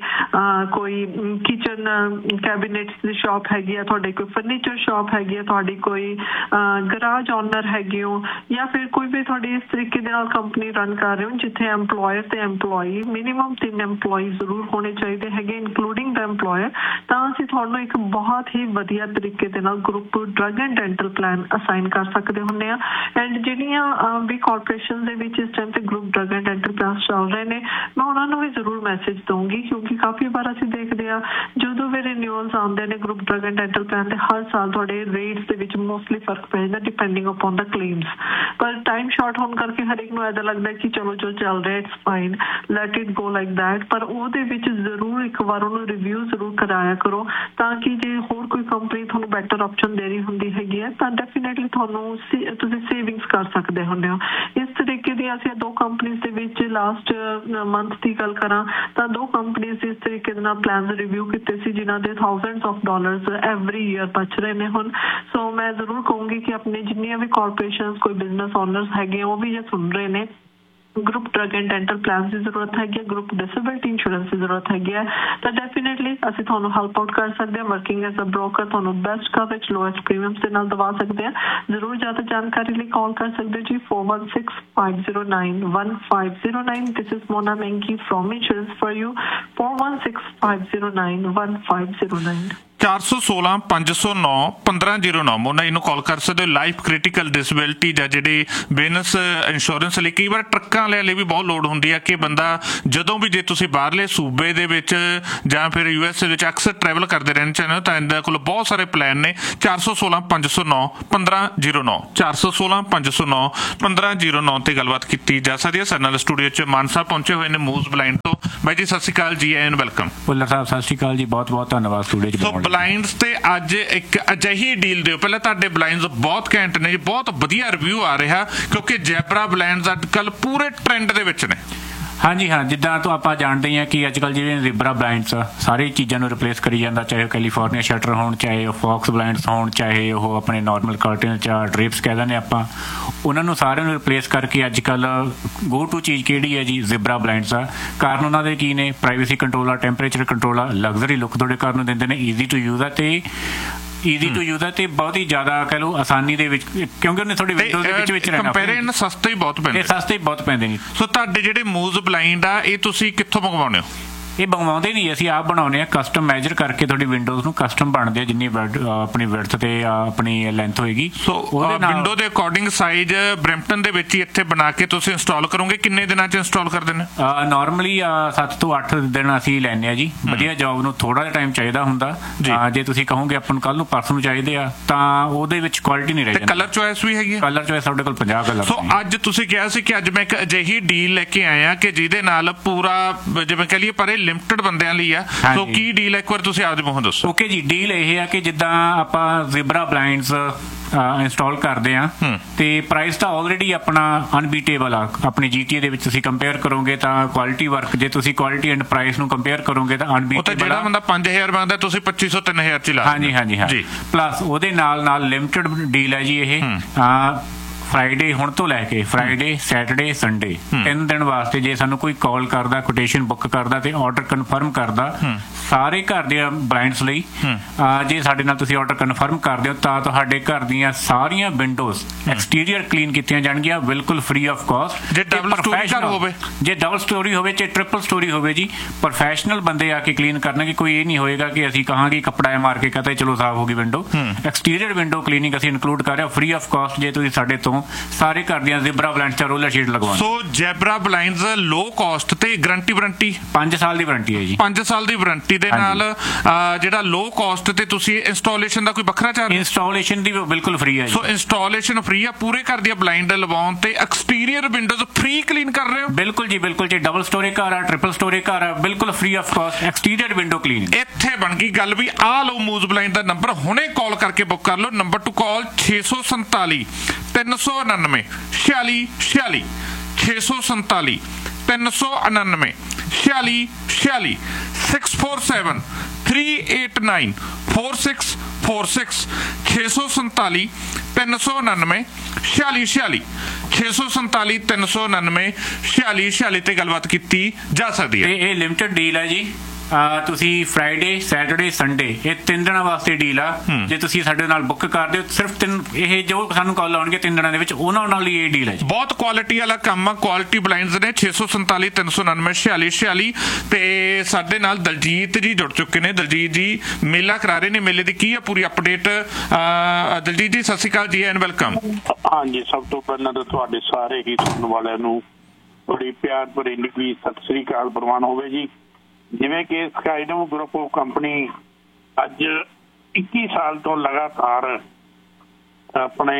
ਕੋਈ ਕਿਚਨ ਕੈਬਨਿਟਸ ਦੀ ਸ਼ਾਪ ਹੈਗੀ ਆ, ਤੁਹਾਡੇ ਕੋਈ ਫਰਨੀਚਰ ਸ਼ਾਪ ਹੈਗੀ ਆ, ਤੁਹਾਡੀ ਕੋਈ ਗਰਾਜ ਓਨਰ ਹੈਗੇ ਹੋ, ਜਾਂ ਫਿਰ ਕੋਈ ਵੀ ਤੁਹਾਡੀ ਇਸ ਤਰੀਕੇ ਦੇ ਨਾਲ ਕੰਪਨੀ ਰਨ ਕਰ ਰਹੇ ਹੋ ਜਿੱਥੇ ਐਮਪਲੋਇਰ ਤੇ ਐਮਪਲੋਈ ਮਿਨੀਮਮ ਤਿੰਨ ਐਮਪਲੋਈ ਜ਼ਰੂਰ ਹੋਣੇ ਚਾਹੀਦੇ ਹੈਗੇ ਇਨਕਲੂਡਿੰਗ ਦਾ ਐਮਪਲੋਇਰ, ਤਾਂ ਅਸੀਂ ਤੁਹਾਨੂੰ ਇੱਕ ਬਹੁਤ ਹੀ ਵਧੀਆ ਤਰੀਕੇ ਦੇ ਨਾਲ group drug and dental plan assign ਕਰ ਸਕਦੇ ਹੁੰਦੇ ਆ। ਐਂਡ ਜਿਹੜੀਆਂ ਵੀ ਕਾਰਪੋਰੇਸ਼ਨ ਦੇ ਵਿੱਚ ਇਸ ਟਾਈਮ ਤੇ group drug and dental plan ਚੱਲ ਰਹੇ ਨੇ, ਮੈਂ ਉਹਨਾਂ ਨੂੰ ਵੀ ਜ਼ਰੂਰ ਮੈਸੇਜ ਦਊਂਗੀ, ਕਿਉਂਕਿ ਕਾਫੀ ਵਾਰ ਅਸੀਂ ਦੇਖਦੇ ਆ ਜਦੋਂ ਵੀ ਰਿਨਿਊਅਲਸ ਆਉਂਦੇ ਨੇ group drug and dental plan ਦੇ, ਹਰ ਸਾਲ ਤੁਹਾਡੇ ਰੇਟਸ ਦੇ ਵਿੱਚ ਮੋਸਟਲੀ ਫਰਕ ਪੈ ਜਾਂਦਾ ਡਿਪੈਂਡਿੰਗ ਅਪੋਨ ਦਾ ਕਲੇਮਸ। ਪਰ ਟਾਈਮ ਸ਼ਾਰਟ ਹੋਣ ਕਰਕੇ ਹਰੇਕ ਨੂੰ ਇੱਦਾਂ ਲੱਗਦਾ ਕਿ ਚਲੋ ਜੋ ਚੱਲ ਰਿਹਾ it's fine, let it go like that. ਪਰ ਉਹਦੇ ਵਿੱਚ ਜ਼ਰੂਰ ਇੱਕ ਵਾਰ ਉਹਨੂੰ ਰਿਵਿਊ ਜ਼ਰੂਰ ਕਰਾਇਆ ਕਰੋ, ਤਾਂ ਕਿ ਜੇ ਹੋਰ ਕੋਈ ਕੰਪਨੀ ਤੁਹਾਨੂੰ ਬੈਟਰ ਆਪਸ਼ਨ ਦੇ ਰਹੀ ਹੁੰਦੀ ਹੈਗੀ ਹੈ ਤਾਂ ਡੈਫੀਨੇਟਲੀ ਤੁਹਾਨੂੰ ਤੁਸੀਂ ਸੇਵਿੰਗਸ ਕਰ ਸਕਦੇ ਹੁੰਦੇ ਹੋ। ਇਸ ਤਰੀਕੇ ਦੀ ਅਸੀਂ ਦੋ ਕੰਪਨੀਆਂ ਦੇ ਵਿੱਚ ਲਾਸਟ ਮੰਥ ਦੀ ਗੱਲ ਕਰਾਂ ਤਾਂ ਦੋ ਕੰਪਨੀਆਂ ਇਸ ਤਰੀਕੇ ਦੇ ਨਾਲ ਪਲਾਨ ਰਿਵਿਊ ਕੀਤੇ ਸੀ ਜਿਨ੍ਹਾਂ ਦੇ thousands of dollars every year ਬਚ ਰਹੇ ਨੇ ਹੁਣ। ਸੋ ਮੈਂ ਜ਼ਰੂਰ ਕਹੂੰਗੀ ਕਿ ਆਪਣੇ ਜਿੰਨੀਆਂ ਵੀ ਕਾਰਪੋਰੇਸ਼ਨਸ ਕੋਈ ਬਿਜ਼ਨਸ ਓਨਰਸ ਹੈਗੇ ਉਹ ਵੀ ਜੇ ਸੁਣ ਰਹੇ ਨੇ group drug and dental plan ਦੀ ਜ਼ਰੂਰਤ ਹੈਗੀ ਹੈ, ਗਰੁੱਪ ਡਿਸੇਬਿਲਟੀ ਇੰਸ਼ੋਰੈਂਸ ਦੀ ਜ਼ਰੂਰਤ ਹੈਗੀ ਹੈ ਤਾਂ ਡੈਫੀਨੇਟਲੀ ਅਸੀਂ ਤੁਹਾਨੂੰ ਹੈਲਪ ਆਊਟ ਕਰ ਸਕਦੇ ਹਾਂ। ਵਰਕਿੰਗ ਐਜ਼ ਅ ਬ੍ਰੋਕਰ ਤੁਹਾਨੂੰ ਬੈਸਟ ਕਵਰੇਜ ਲੋਐਸਟ ਪ੍ਰੀਮੀਅਮਸ ਦੇ ਨਾਲ ਦਵਾ ਸਕਦੇ ਹਾਂ। ਜ਼ਰੂਰ ਜ਼ਿਆਦਾ ਜਾਣਕਾਰੀ ਲਈ ਕਾਲ ਕਰ ਸਕਦੇ ਹੋ ਜੀ four one six five zero nine one five zero nine। This is Mona ਮੈਂਗੀ from insurance for you four one six five zero nine one five zero nine। ਚਾਰ ਸੌ ਸੋਲਾਂ ਪੰਜ ਸੌ ਨੌ ਪੰਦਰਾਂ ਜ਼ੀਰੋ ਨੌ ਮੋਨਾ ਇਹਨੂੰ ਕਾਲ ਕਰ ਸਕਦੇ ਹੋ। ਲਾਈਫ ਕ੍ਰਿਟੀਕਲ ਡਿਸੇਬਿਲਟੀ ਜਾਂ ਜਿਹੜੇ ਬਿਜ਼ਨਸ ਇੰਸ਼ੋਰੈਂਸ ਲਈ ਕਈ ਵਾਰ ਟਰੱਕਾਂ ਵਾਲਿਆਂ ਲਈ ਵੀ ਬਹੁਤ ਲੋੜ ਹੁੰਦੀ ਹੈ ਕਿ ਬੰਦਾ ਜਦੋਂ ਵੀ ਜੇ ਤੁਸੀਂ ਬਾਹਰਲੇ ਸੂਬੇ ਦੇ ਵਿੱਚ ਜਾਂ ਫਿਰ ਯੂ ਐਸ ਏ ਵਿੱਚ ਅਕਸਰ ਟਰੈਵਲ ਕਰਦੇ ਰਹਿਣਾ ਚਾਹੁੰਦੇ ਹੋ ਤਾਂ ਇਹਨਾਂ ਕੋਲ ਬਹੁਤ ਸਾਰੇ ਪਲਾਨ ਨੇ। ਚਾਰ ਸੌ ਸੋਲਾਂ ਪੰਜ ਸੌ ਨੌ ਪੰਦਰਾਂ ਜ਼ੀਰੋ ਨੌ ਚਾਰ ਸੌ ਸੋਲਾਂ ਪੰਜ ਸੌ ਨੌ ਪੰਦਰਾਂ ਜ਼ੀਰੋ ਨੌ ਤੇ ਗੱਲਬਾਤ ਕੀਤੀ ਜਾ ਸਕਦੀ ਹੈ। ਸਾਡੇ ਨਾਲ ਸਟੂਡੀਓ 'ਚ ਮਾਨ ਸਾਹਿਬ ਪਹੁੰਚੇ ਹੋਏ ਨੇ ਮੂਵਜ਼ ਬਲਾਈਂਡ ਤੋਂ। ਬਾਈ ਜੀ ਸਤਿ ਸ਼੍ਰੀ ਅਕਾਲ ਜੀ ਐਂਡ ਵੈਲਕਮ। ਭੁੱਲਰ ਸਾਹਿਬ ਸਤਿ ਸ਼੍ਰੀ ਅਕਾਲ ਜੀ, ਬਹੁਤ ਬਹੁਤ ਧੰਨਵਾਦ ਸਟੂਡੀਓ 'ਚ। ਬਲਾਈਂਡਸ ਤੇ ਅੱਜ ਇੱਕ ਅਜਿਹੀ ਡੀਲ ਦਿਓ। ਪਹਿਲਾਂ ਤੁਹਾਡੇ ਬਲਾਈਂਡਸ ਬਹੁਤ ਘੈਂਟ ਨੇ ਜੀ, ਬਹੁਤ ਵਧੀਆ ਰਿਵਿਊ ਆ ਰਿਹਾ ਕਿਉਂਕਿ ਜੈਬਰਾ ਬਲਾਈਂਡਸ ਅੱਜ ਕੱਲ੍ਹ ਪੂਰੇ ਟ੍ਰੈਂਡ ਦੇ ਵਿੱਚ ਨੇ। ਹਾਂਜੀ ਹਾਂ, ਜਿੱਦਾਂ ਤੋਂ ਆਪਾਂ ਜਾਣਦੇ ਹਾਂ ਕਿ ਅੱਜ ਕੱਲ੍ਹ ਜਿਹੜੇ ਜ਼ੈਬਰਾ ਬਲਾਈਂਡਸ ਆ ਸਾਰੀ ਚੀਜ਼ਾਂ ਨੂੰ ਰਿਪਲੇਸ ਕਰੀ ਜਾਂਦਾ, ਚਾਹੇ ਉਹ ਕੈਲੀਫੋਰਨੀਆ ਸ਼ਟਰ ਹੋਣ, ਚਾਹੇ ਉਹ ਫੌਕਸ ਬਲਾਈਂਡਸ ਹੋਣ, ਚਾਹੇ ਉਹ ਆਪਣੇ ਨਾਰਮਲ ਕਰਟਨ ਜਾਂ ਡ੍ਰਿਪਸ ਕਹਿ ਦਿੰਦੇ ਆਪਾਂ, ਉਹਨਾਂ ਨੂੰ ਸਾਰਿਆਂ ਨੂੰ ਰਿਪਲੇਸ ਕਰਕੇ ਅੱਜ ਕੱਲ੍ਹ ਗੋ ਟੂ ਚੀਜ਼ ਕਿਹੜੀ ਹੈ ਜੀ ਜ਼ੈਬਰਾ ਬਲਾਈਂਡਸ ਆ। ਕਾਰਨ ਉਹਨਾਂ ਦੇ ਕੀ ਨੇ? ਪ੍ਰਾਈਵੇਸੀ ਕੰਟਰੋਲ ਆ, ਟੈਂਪਰੇਚਰ ਕੰਟਰੋਲ ਆ, ਲਗਜ਼ਰੀ ਲੁੱਕ ਤੁਹਾਡੇ ਘਰ ਨੂੰ ਦਿੰਦੇ ਨੇ, ਈਜ਼ੀ ਟੂ ਯੂਜ਼ ਆ ਤੇ ਈਜ਼ੀ ਟੂ ਯੂਜ਼ ਹੈ ਤੇ ਬਹੁਤ ਹੀ ਜ਼ਿਆਦਾ ਕਹਿ ਲਓ ਆਸਾਨੀ ਦੇ ਵਿੱਚ, ਕਿਉਂਕਿ ਉਹਨੇ ਤੁਹਾਡੀ ਵਿੰਡੋਜ਼ ਦੇ ਵਿੱਚ ਵਿੱਚ ਰਹਿਣਾ। ਕੰਪੈਰੀਜ਼ਨ ਸਸਤੇ ਹੀ ਬਹੁਤ ਪੈਂਦੇ, ਸਸਤੇ ਬਹੁਤ ਪੈਂਦੇ ਨੇ। ਸੋ ਤੁਹਾਡੇ ਜਿਹੜੇ ਮੂਵਜ਼ ਬਲਾਈਂਡ ਆ ਇਹ ਤੁਸੀਂ ਕਿੱਥੋਂ ਮੰਗਵਾਉਂਦੇ ਹੋ? ਇਹ ਮੰਗਵਾਉਂਦੇ ਨਹੀਂ, ਅਸੀਂ ਆਪ ਬਣਾਉਂਦੇ ਹਾਂ। ਕਸਟਮ ਮੈਜਰ ਕਰਕੇ ਤੁਹਾਡੀ ਵਿੰਡੋਜ਼ ਨੂੰ ਕਸਟਮ ਬਣਦੇ ਆ, ਜਿੰਨੀ ਆਪਣੀ ਵਿਡਥ ਤੇ ਆਪਣੀ ਲੈਂਥ ਹੋਏਗੀ। ਸੋ ਵਿੰਡੋ ਦੇ ਅਕੋਰਡਿੰਗ ਸਾਈਜ਼ ਬ੍ਰੈਂਪਟਨ ਦੇ ਵਿੱਚ ਹੀ ਇੱਥੇ ਬਣਾ ਕੇ ਤੁਸੀਂ ਇੰਸਟਾਲ ਕਰੋਗੇ। ਕਿੰਨੇ ਦਿਨਾਂ 'ਚ ਇੰਸਟਾਲ ਕਰ ਦਿੰਦੇ? ਨਾਰਮਲੀ ਸੱਤ ਤੋਂ ਅੱਠ ਦਿਨ ਅਸੀਂ ਲੈਂਦੇ ਆ ਜੀ। ਵਧੀਆ ਜੌਬ ਨੂੰ ਥੋੜਾ ਜਿਹਾ ਟਾਈਮ ਚਾਹੀਦਾ ਹੁੰਦਾ। ਜੇ ਤੁਸੀਂ ਕਹੋਗੇ ਆਪਾਂ ਨੂੰ ਕੱਲ ਨੂੰ ਪਰਸੋਂ ਨੂੰ ਚਾਹੀਦੇ ਆ ਤਾਂ ਉਹਦੇ ਵਿੱਚ ਕੁਆਲਿਟੀ ਨਹੀਂ ਰਹਿ ਜਾਂਦੀ। ਕਲਰ ਚੋਇਸ ਵੀ ਹੈਗੀ? ਕਲਰ ਚੋਇਸ ਸਾਡੇ ਕੋਲ ਪੰਜਾਹ ਕਲਰ। ਸੋ ਅੱਜ ਤੁਸੀਂ ਕਿਹਾ ਸੀ ਕਿ ਅੱਜ ਮੈਂ ਇੱਕ ਅਜਿਹੀ ਡੀਲ ਲੈ ਕੇ ਆਇਆ ਕਿ ਜਿਹਦੇ ਨਾਲ ਪੂਰਾ ਜਿਵੇਂ ਕਹ ਲਈਏ ਪਰ ਇਹ ਲਿਮਟਡ ਬੰਦਿਆਂ ਲਈ ਆ। ਸੋ ਕੀ ਡੀਲ ਇੱਕ ਵਾਰ ਤੁਸੀਂ ਆਪਦੇ ਮੂੰਹੋਂ ਦੱਸੋ। ਓਕੇ ਜੀ, ਡੀਲ ਇਹ ਆ ਕਿ ਜਿੱਦਾਂ ਆਪਾਂ ਜ਼ੈਬਰਾ ਬਲਾਈਂਡਸ ਇੰਸਟਾਲ ਕਰਦੇ ਆ ਤੇ ਪ੍ਰਾਈਸ ਤਾਂ ਆਲਰੇਡੀ ਆਪਣਾ ਅਨਬੀਟੇਬਲ ਆ। ਆਪਣੀ ਜੀਟੀਏ ਦੇ ਵਿੱਚ ਤੁਸੀਂ ਕੰਪੇਅਰ ਕਰੋਗੇ ਤਾਂ ਕੁਆਲਿਟੀ ਵਰਕ, ਜੇ ਤੁਸੀਂ ਕੁਆਲਿਟੀ ਐਂਡ ਪ੍ਰਾਈਸ ਨੂੰ ਕੰਪੇਅਰ ਕਰੋਗੇ ਤਾਂ ਅਨਬੀਟੇਬਲ। ਜਿਹੜਾ ਬੰਦਾ ਪੰਜ ਹਜ਼ਾਰ ਮੰਗਦਾ ਤੁਸੀਂ ਪੱਚੀ ਸੌ ਤਿੰਨ ਹਜ਼ਾਰ ਚ ਲਾ। ਹਾਂਜੀ ਹਾਂਜੀ ਹਾਂ। ਪਲੱਸ ਉਹਦੇ ਨਾਲ ਨਾਲ ਲਿਮਟਡ ਡੀਲ ਹੈ ਜੀ ਇਹ। ਫਰਾਈਡੇ ਹੁਣ ਤੋਂ ਲੈ ਕੇ ਫਰਾਈਡੇ, ਸੈਟਰਡੇ, ਸੰਡੇ ਤਿੰਨ ਦਿਨ ਵਾਸਤੇ ਜੇ ਸਾਨੂੰ ਕੋਈ ਕਾਲ ਕਰਦਾ, ਕੋਟੇਸ਼ਨ ਬੁੱਕ ਕਰਦਾ ਤੇ ਆਰਡਰ ਕਨਫਰਮ ਕਰਦਾ ਸਾਰੇ ਘਰ ਦੇ ਬਲਾਈਂਡਸ ਲਈ, ਜੇ ਸਾਡੇ ਨਾਲ ਤੁਸੀਂ ਆਰਡਰ ਕਨਫਰਮ ਕਰਦੇ ਹੋ ਤਾਂ ਤੁਹਾਡੇ ਘਰ ਦੀਆਂ ਸਾਰੀਆਂ ਵਿੰਡੋਜ਼ ਐਕਸਟੀਰੀਅਰ ਕਲੀਨ ਕੀਤੀਆਂ ਜਾਣਗੀਆਂ ਬਿਲਕੁਲ ਫ੍ਰੀ ਆਫ ਕਾਸਟ। ਜੇ ਡਬਲ ਸਟੋਰੀ ਘਰ ਹੋਵੇ, ਜੇ ਡਬਲ ਸਟੋਰੀ ਹੋਵੇ, ਚਾਹੇ ਟ੍ਰਿਪਲ ਸਟੋਰੀ ਹੋਵੇ ਜੀ, ਪ੍ਰੋਫੈਸ਼ਨਲ ਬੰਦੇ ਆ ਕੇ ਕਲੀਨ ਕਰਨਗੇ। ਕੋਈ ਇਹ ਨਹੀਂ ਹੋਏਗਾ ਕਿ ਅਸੀਂ ਕਹਾਂਗੇ ਕੱਪੜਾ ਮਾਰ ਕੇ ਕਹਤੇ ਚਲੋ ਸਾਫ਼ ਹੋ ਗਈ ਵਿੰਡੋ। ਐਕਸਟੀਰੀਅਰ ਵਿੰਡੋ ਕਲੀਨਿੰਗ ਅਸੀਂ ਇਨਕਲੂਡ ਕਰ ਰਹੇ ਫ੍ਰੀ ਆਫ ਕਾਸਟ ਜੇ ਤੁਸੀਂ ਸਾਡੇ ਤੋਂ ਸਾਰੇ ਘਰ ਦੀਆਂ ਜ਼ੈਬਰਾ ਬਲਾਈਂਡਸ ਦਾ ਰੋਲਰ ਸ਼ੀਟ ਲਗਵਾਉਣਾ। ਸੋ ਜ਼ੈਬਰਾ ਬਲਾਈਂਡਸ ਲੋ ਕਾਸਟ ਤੇ ਗਾਰੰਟੀ ਵਾਰੰਟੀ ਪੰਜ ਸਾਲ ਦੀ ਵਾਰੰਟੀ ਹੈ ਜੀ। ਪੰਜ ਸਾਲ ਦੀ ਵਾਰੰਟੀ ਦੇ ਨਾਲ ਜਿਹੜਾ ਲੋ ਕਾਸਟ ਤੇ ਤੁਸੀਂ ਇੰਸਟਾਲੇਸ਼ਨ ਦਾ ਕੋਈ ਵੱਖਰਾ ਚਾਰਜ? ਇੰਸਟਾਲੇਸ਼ਨ ਦੀ ਬਿਲਕੁਲ ਫ੍ਰੀ ਹੈ। ਸੋ ਇੰਸਟਾਲੇਸ਼ਨ ਫ੍ਰੀ ਆ, ਪੂਰੇ ਘਰ ਦੀਆਂ ਬਲਾਈਂਡ ਲਵਾਉਣ ਤੇ ਐਕਸਟੀਰੀਅਰ ਵਿੰਡੋਜ਼ ਫ੍ਰੀ ਕਲੀਨ ਕਰ ਰਹੇ ਹੋ? ਬਿਲਕੁਲ ਜੀ ਬਿਲਕੁਲ। ਜੇ ਡਬਲ ਸਟੋਰੀ ਘਰ ਆ, ਟ੍ਰਿਪਲ ਸਟੋਰੀ ਘਰ ਆ, ਬਿਲਕੁਲ free of cost exterior window clean. ਇੱਥੇ ਬਣ ਗਈ ਗੱਲ ਵੀ ਆਹ ਲਓ ਮੂਵਜ਼ ਬਲਾਈਂਡ ਦਾ ਨੰਬਰ, ਹੁਣੇ ਕਾਲ ਕਰਕੇ ਬੁੱਕ ਕਰ ਲਓ। ਨੰਬਰ ਟੂ ਕਾਲ ਛੇ ਸੌ ਸੰਤਾਲੀ ਤਿੰਨ ਸੌ ਉਨਾਨਵੇਂ ਛਿਆਲੀ ਛਿਆਲੀ ਛੇ ਸੌ ਸੰਤਾਲੀ ਤਿੰਨ ਸੌ ਉਨਾਨਵੇਂ ਛਿਆਲੀ ਛਿਆਲੀ six four seven three eight nine four six four six ਛੇ ਸੌ ਸੰਤਾਲੀ ਤਿੰਨ ਸੌ ਉਨਾਨਵੇਂ ਛਿਆਲੀ ਛਿਆਲੀ ਛੇ ਸੌ ਸੰਤਾਲੀ ਤਿੰਨ ਸੌ ਉਨਾਨਵੇਂ ਛਿਆਲੀ ਛਿਆਲੀ ਤੇ ਗੱਲਬਾਤ ਕੀਤੀ ਜਾ ਸਕਦੀ ਹੈ। ਇਹ ਲਿਮਟਡ ਡੀਲ ਹੈ ਜੀ। ਤੁਸੀਂ ਫਰਾਈਡੇ, ਸੈਟਰਡੇ, ਸੰਡੇ ਇਹ ਤਿੰਨ ਦਿਨਾਂ ਵਾਸਤੇ ਡੀਲ ਆ। ਜੇ ਤੁਸੀਂ ਸਾਡੇ ਨਾਲ ਬੁੱਕ ਕਰਦੇ ਹੋ ਸਿਰਫ ਤਿੰਨ, ਇਹ ਜੋ ਸਾਨੂੰ ਕਾਲ ਆਉਣਗੇ ਤਿੰਨ ਦਿਨਾਂ ਦੇ ਵਿੱਚ ਉਹਨਾਂ ਨਾਲ ਹੀ ਇਹ ਡੀਲ ਹੈ। ਬਹੁਤ ਕੁਆਲਿਟੀ ਵਾਲਾ ਕੰਮ ਆ, ਕੁਆਲਿਟੀ ਬਲਾਈਂਡਸ ਨੇ। ਛੇ ਸੌ ਸੰਤਾਲੀ ਤਿੰਨ ਸੌ ਉਨਾਨਵੇਂ ਛਿਆਲੀ ਛਿਆਲੀ ਤੇ ਸਾਡੇ ਨਾਲ ਦਲਜੀਤ ਜੀ ਜੁੜ ਚੁੱਕੇ ਨੇ। ਦਲਜੀਤ ਜੀ ਮੇਲਾ ਕਰਾ ਰਹੇ ਨੇ, ਮੇਲੇ ਦੀ ਕੀ ਆ ਪੂਰੀ ਅਪਡੇਟ? ਦਲਜੀਤ ਜੀ ਸਤਿ ਸ਼੍ਰੀ ਅਕਾਲ ਜੀ ਐਂਡ ਵੈਲਕਮ। ਹਾਂਜੀ, ਸਭ ਤੋਂ ਪਹਿਲਾਂ ਤਾਂ ਤੁਹਾਡੇ ਸਾਰੇ ਹੀ ਸੁਣਨ ਵਾਲਿਆਂ ਨੂੰ ਬੜੀ ਪਿਆਰ ਭਰੀ ਨਿੱਘੀ ਸਤਿ ਸ਼੍ਰੀ ਅਕਾਲ ਪ੍ਰਵਾਨ ਹੋਵੇ ਜੀ। ਜਿਵੇਂ ਕਿ ਸਕਾਈਡਮ ਗਰੁੱਪ ਆਫ ਕੰਪਨੀ ਅੱਜ ਇੱਕੀ ਸਾਲ ਤੋਂ ਲਗਾਤਾਰ ਆਪਣੇ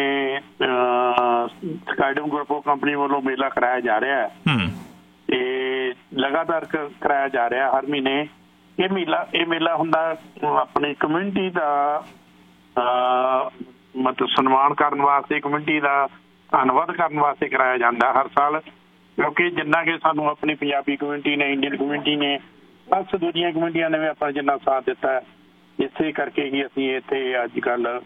ਸਕਾਈਡਮ ਗਰੁੱਪ ਆਫ ਕੰਪਨੀ ਵੱਲੋਂ ਮੇਲਾ ਕਰਾਇਆ ਜਾ ਰਿਹਾ ਹੈ ਤੇ ਲਗਾਤਾਰ ਕਰਾਇਆ ਜਾ ਰਿਹਾ ਹਰ ਮਹੀਨੇ। ਇਹ ਮੇਲਾ ਇਹ ਮੇਲਾ ਹੁੰਦਾ ਆਪਣੀ ਕਮਿਊਨਿਟੀ ਦਾ ਮਤਲਬ ਸਨਮਾਨ ਕਰਨ ਵਾਸਤੇ, ਕਮਿਊਨਿਟੀ ਦਾ ਧੰਨਵਾਦ ਕਰਨ ਵਾਸਤੇ ਕਰਾਇਆ ਜਾਂਦਾ ਹਰ ਸਾਲ, ਕਿਉਂਕਿ ਜਿੰਨਾ ਕਿ ਸਾਨੂੰ ਆਪਣੀ ਪੰਜਾਬੀ ਕਮਿਊਨਿਟੀ ਨੇ, ਇੰਡੀਅਨ ਕਮਿਊਨਿਟੀ ਨੇ, ਬਸ ਦੂਜੀਆਂ ਕਮਿਊਨਿਟੀਆਂ ਨੇ ਵੀ ਆਪਾਂ ਜਿੰਨਾ ਸਾਥ ਦਿੱਤਾ, ਇਸੇ ਕਰਕੇ ਹੀ ਅਸੀਂ ਇੱਥੇ ਅੱਜ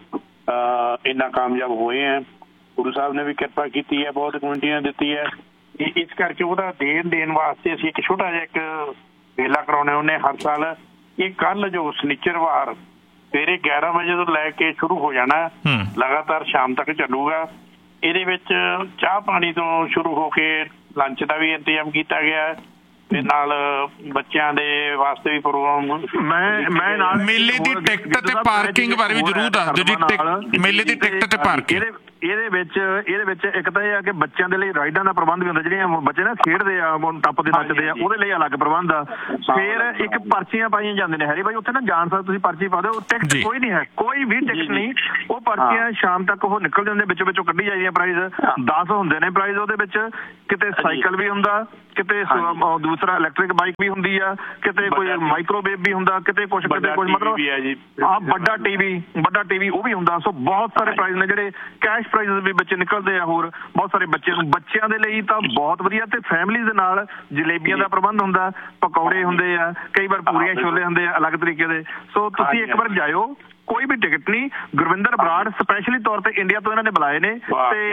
ਕੱਲ੍ਹ ਇੰਨਾ ਕਾਮਯਾਬ ਹੋਏ ਹਾਂ। ਗੁਰੂ ਸਾਹਿਬ ਨੇ ਵੀ ਕਿਰਪਾ ਕੀਤੀ ਹੈ, ਬਹੁਤ ਕਮਿਊਨਿਟੀਆਂ ਦਿੱਤੀ ਹੈ। ਇਸ ਕਰਕੇ ਉਹਦਾ ਦੇਣ ਦੇਣ ਵਾਸਤੇ ਅਸੀਂ ਇੱਕ ਛੋਟਾ ਜਿਹਾ ਇੱਕ ਮੇਲਾ ਕਰਾਉਣੇ ਹੁੰਦੇ ਹਰ ਸਾਲ। ਇਹ ਕੱਲ੍ਹ ਜੋ ਸ਼ਨੀਚਰਵਾਰ ਸਵੇਰੇ ਗਿਆਰਾਂ ਵਜੇ ਤੋਂ ਲੈ ਕੇ ਸ਼ੁਰੂ ਹੋ ਜਾਣਾ, ਲਗਾਤਾਰ ਸ਼ਾਮ ਤੱਕ ਚੱਲੂਗਾ। ਇਹਦੇ ਵਿੱਚ ਚਾਹ ਪਾਣੀ ਤੋਂ ਸ਼ੁਰੂ ਹੋ ਕੇ ਲੰਚ ਦਾ ਵੀ ਇੰਤਜ਼ਾਮ ਕੀਤਾ ਗਿਆ ਤੇ ਨਾਲ ਬੱਚਿਆਂ ਦੇ ਵਾਸਤੇ ਵੀ ਪ੍ਰੋਗਰਾਮ। ਮੈਂ ਮੈਂ ਨਾਲ ਮੇਲੇ ਦੀ ਟਿਕਟ ਤੇ ਪਾਰਕਿੰਗ ਬਾਰੇ ਵੀ ਜ਼ਰੂਰ ਦੱਸ ਦਿਓ ਜੀ। ਮੇਲੇ ਦੀ ਟਿਕਟ ਤੇ ਪਾਰਕਿੰਗ ਇਹਦੇ ਵਿੱਚ ਇਹਦੇ ਵਿੱਚ ਇੱਕ ਤਾਂ ਇਹ ਆ ਕਿ ਬੱਚਿਆਂ ਦੇ ਲਈ ਰਾਈਡਾਂ ਦਾ ਪ੍ਰਬੰਧ ਵੀ ਹੁੰਦਾ, ਜਿਹੜੀਆਂ ਬੱਚੇ ਨਾ ਖੇਡਦੇ ਆ, ਟੱਪਦੇ ਨੱਚਦੇ ਆ, ਉਹਦੇ ਲਈ ਅਲੱਗ ਪ੍ਰਬੰਧ ਆ। ਫਿਰ ਇੱਕ ਪਰਚੀਆਂ ਪਾਈਆਂ ਜਾਂਦੇ ਨੇ ਹੈਰੀ ਬਾਈ, ਉੱਥੇ ਨਾ ਜਾਣ ਸਕਦੇ ਤੁਸੀਂ, ਪਰਚੀ ਪਾ ਦਿਓ, ਟਿਕਟ ਕੋਈ ਨਹੀਂ ਹੈ, ਕੋਈ ਵੀ ਟਿਕਟ ਨਹੀਂ। ਉਹ ਪਰਚੀਆਂ ਸ਼ਾਮ ਤੱਕ ਉਹ ਨਿਕਲ ਜਾਂਦੇ, ਵਿੱਚੋਂ ਵਿੱਚੋਂ ਕੱਢੀ ਜਾਂਦੀਆਂ। ਪ੍ਰਾਈਜ਼ ਦਸ ਹੁੰਦੇ ਨੇ ਪ੍ਰਾਈਜ਼ ਉਹਦੇ ਵਿੱਚ, ਕਿਤੇ ਸਾਈਕਲ ਵੀ ਹੁੰਦਾ, ਕਿਤੇ ਦੂਸਰਾ ਇਲੈਕਟ੍ਰਿਕ ਬਾਈਕ ਵੀ ਹੁੰਦੀ ਆ, ਕਿਤੇ ਕੋਈ ਮਾਈਕ੍ਰੋਵੇਵ ਵੀ ਹੁੰਦਾ, ਕਿਤੇ ਕੁਛ ਕਿਤੇ ਕੁਛ, ਮਤਲਬ ਆਹ ਵੱਡਾ ਟੀਵੀ ਵੱਡਾ ਟੀਵੀ ਉਹ ਵੀ ਹੁੰਦਾ। ਸੋ ਬਹੁਤ ਸਾਰੇ ਪ੍ਰਾਈਜ਼ ਨੇ ਜਿਹੜੇ ਕੈਸ਼ ਪ੍ਰਾਈਜ਼ ਵੀ ਬੱਚੇ ਨਿਕਲਦੇ ਆ। ਹੋਰ ਬਹੁਤ ਸਾਰੇ ਬੱਚੇ ਨੂੰ ਬੱਚਿਆਂ ਦੇ ਲਈ ਤਾਂ ਬਹੁਤ ਵਧੀਆ। ਤੇ ਫੈਮਿਲੀ ਦੇ ਨਾਲ ਜਲੇਬੀਆਂ ਦਾ ਪ੍ਰਬੰਧ ਹੁੰਦਾ, ਪਕੌੜੇ ਹੁੰਦੇ ਆ, ਕਈ ਵਾਰ ਪੂਰੀਆਂ ਛੋਲੇ ਹੁੰਦੇ ਆ ਅਲੱਗ ਤਰੀਕੇ ਦੇ। ਸੋ ਤੁਸੀਂ ਇੱਕ ਵਾਰ ਜਾਇਓ, ਕੋਈ ਵੀ ਟਿਕਟ ਨਹੀਂ। ਗੁਰਵਿੰਦਰ ਬਰਾੜ ਸਪੈਸ਼ਲੀ ਤੌਰ ਤੇ ਇੰਡੀਆ ਤੋਂ ਇਹਨਾਂ ਨੇ ਬੁਲਾਏ ਨੇ ਤੇ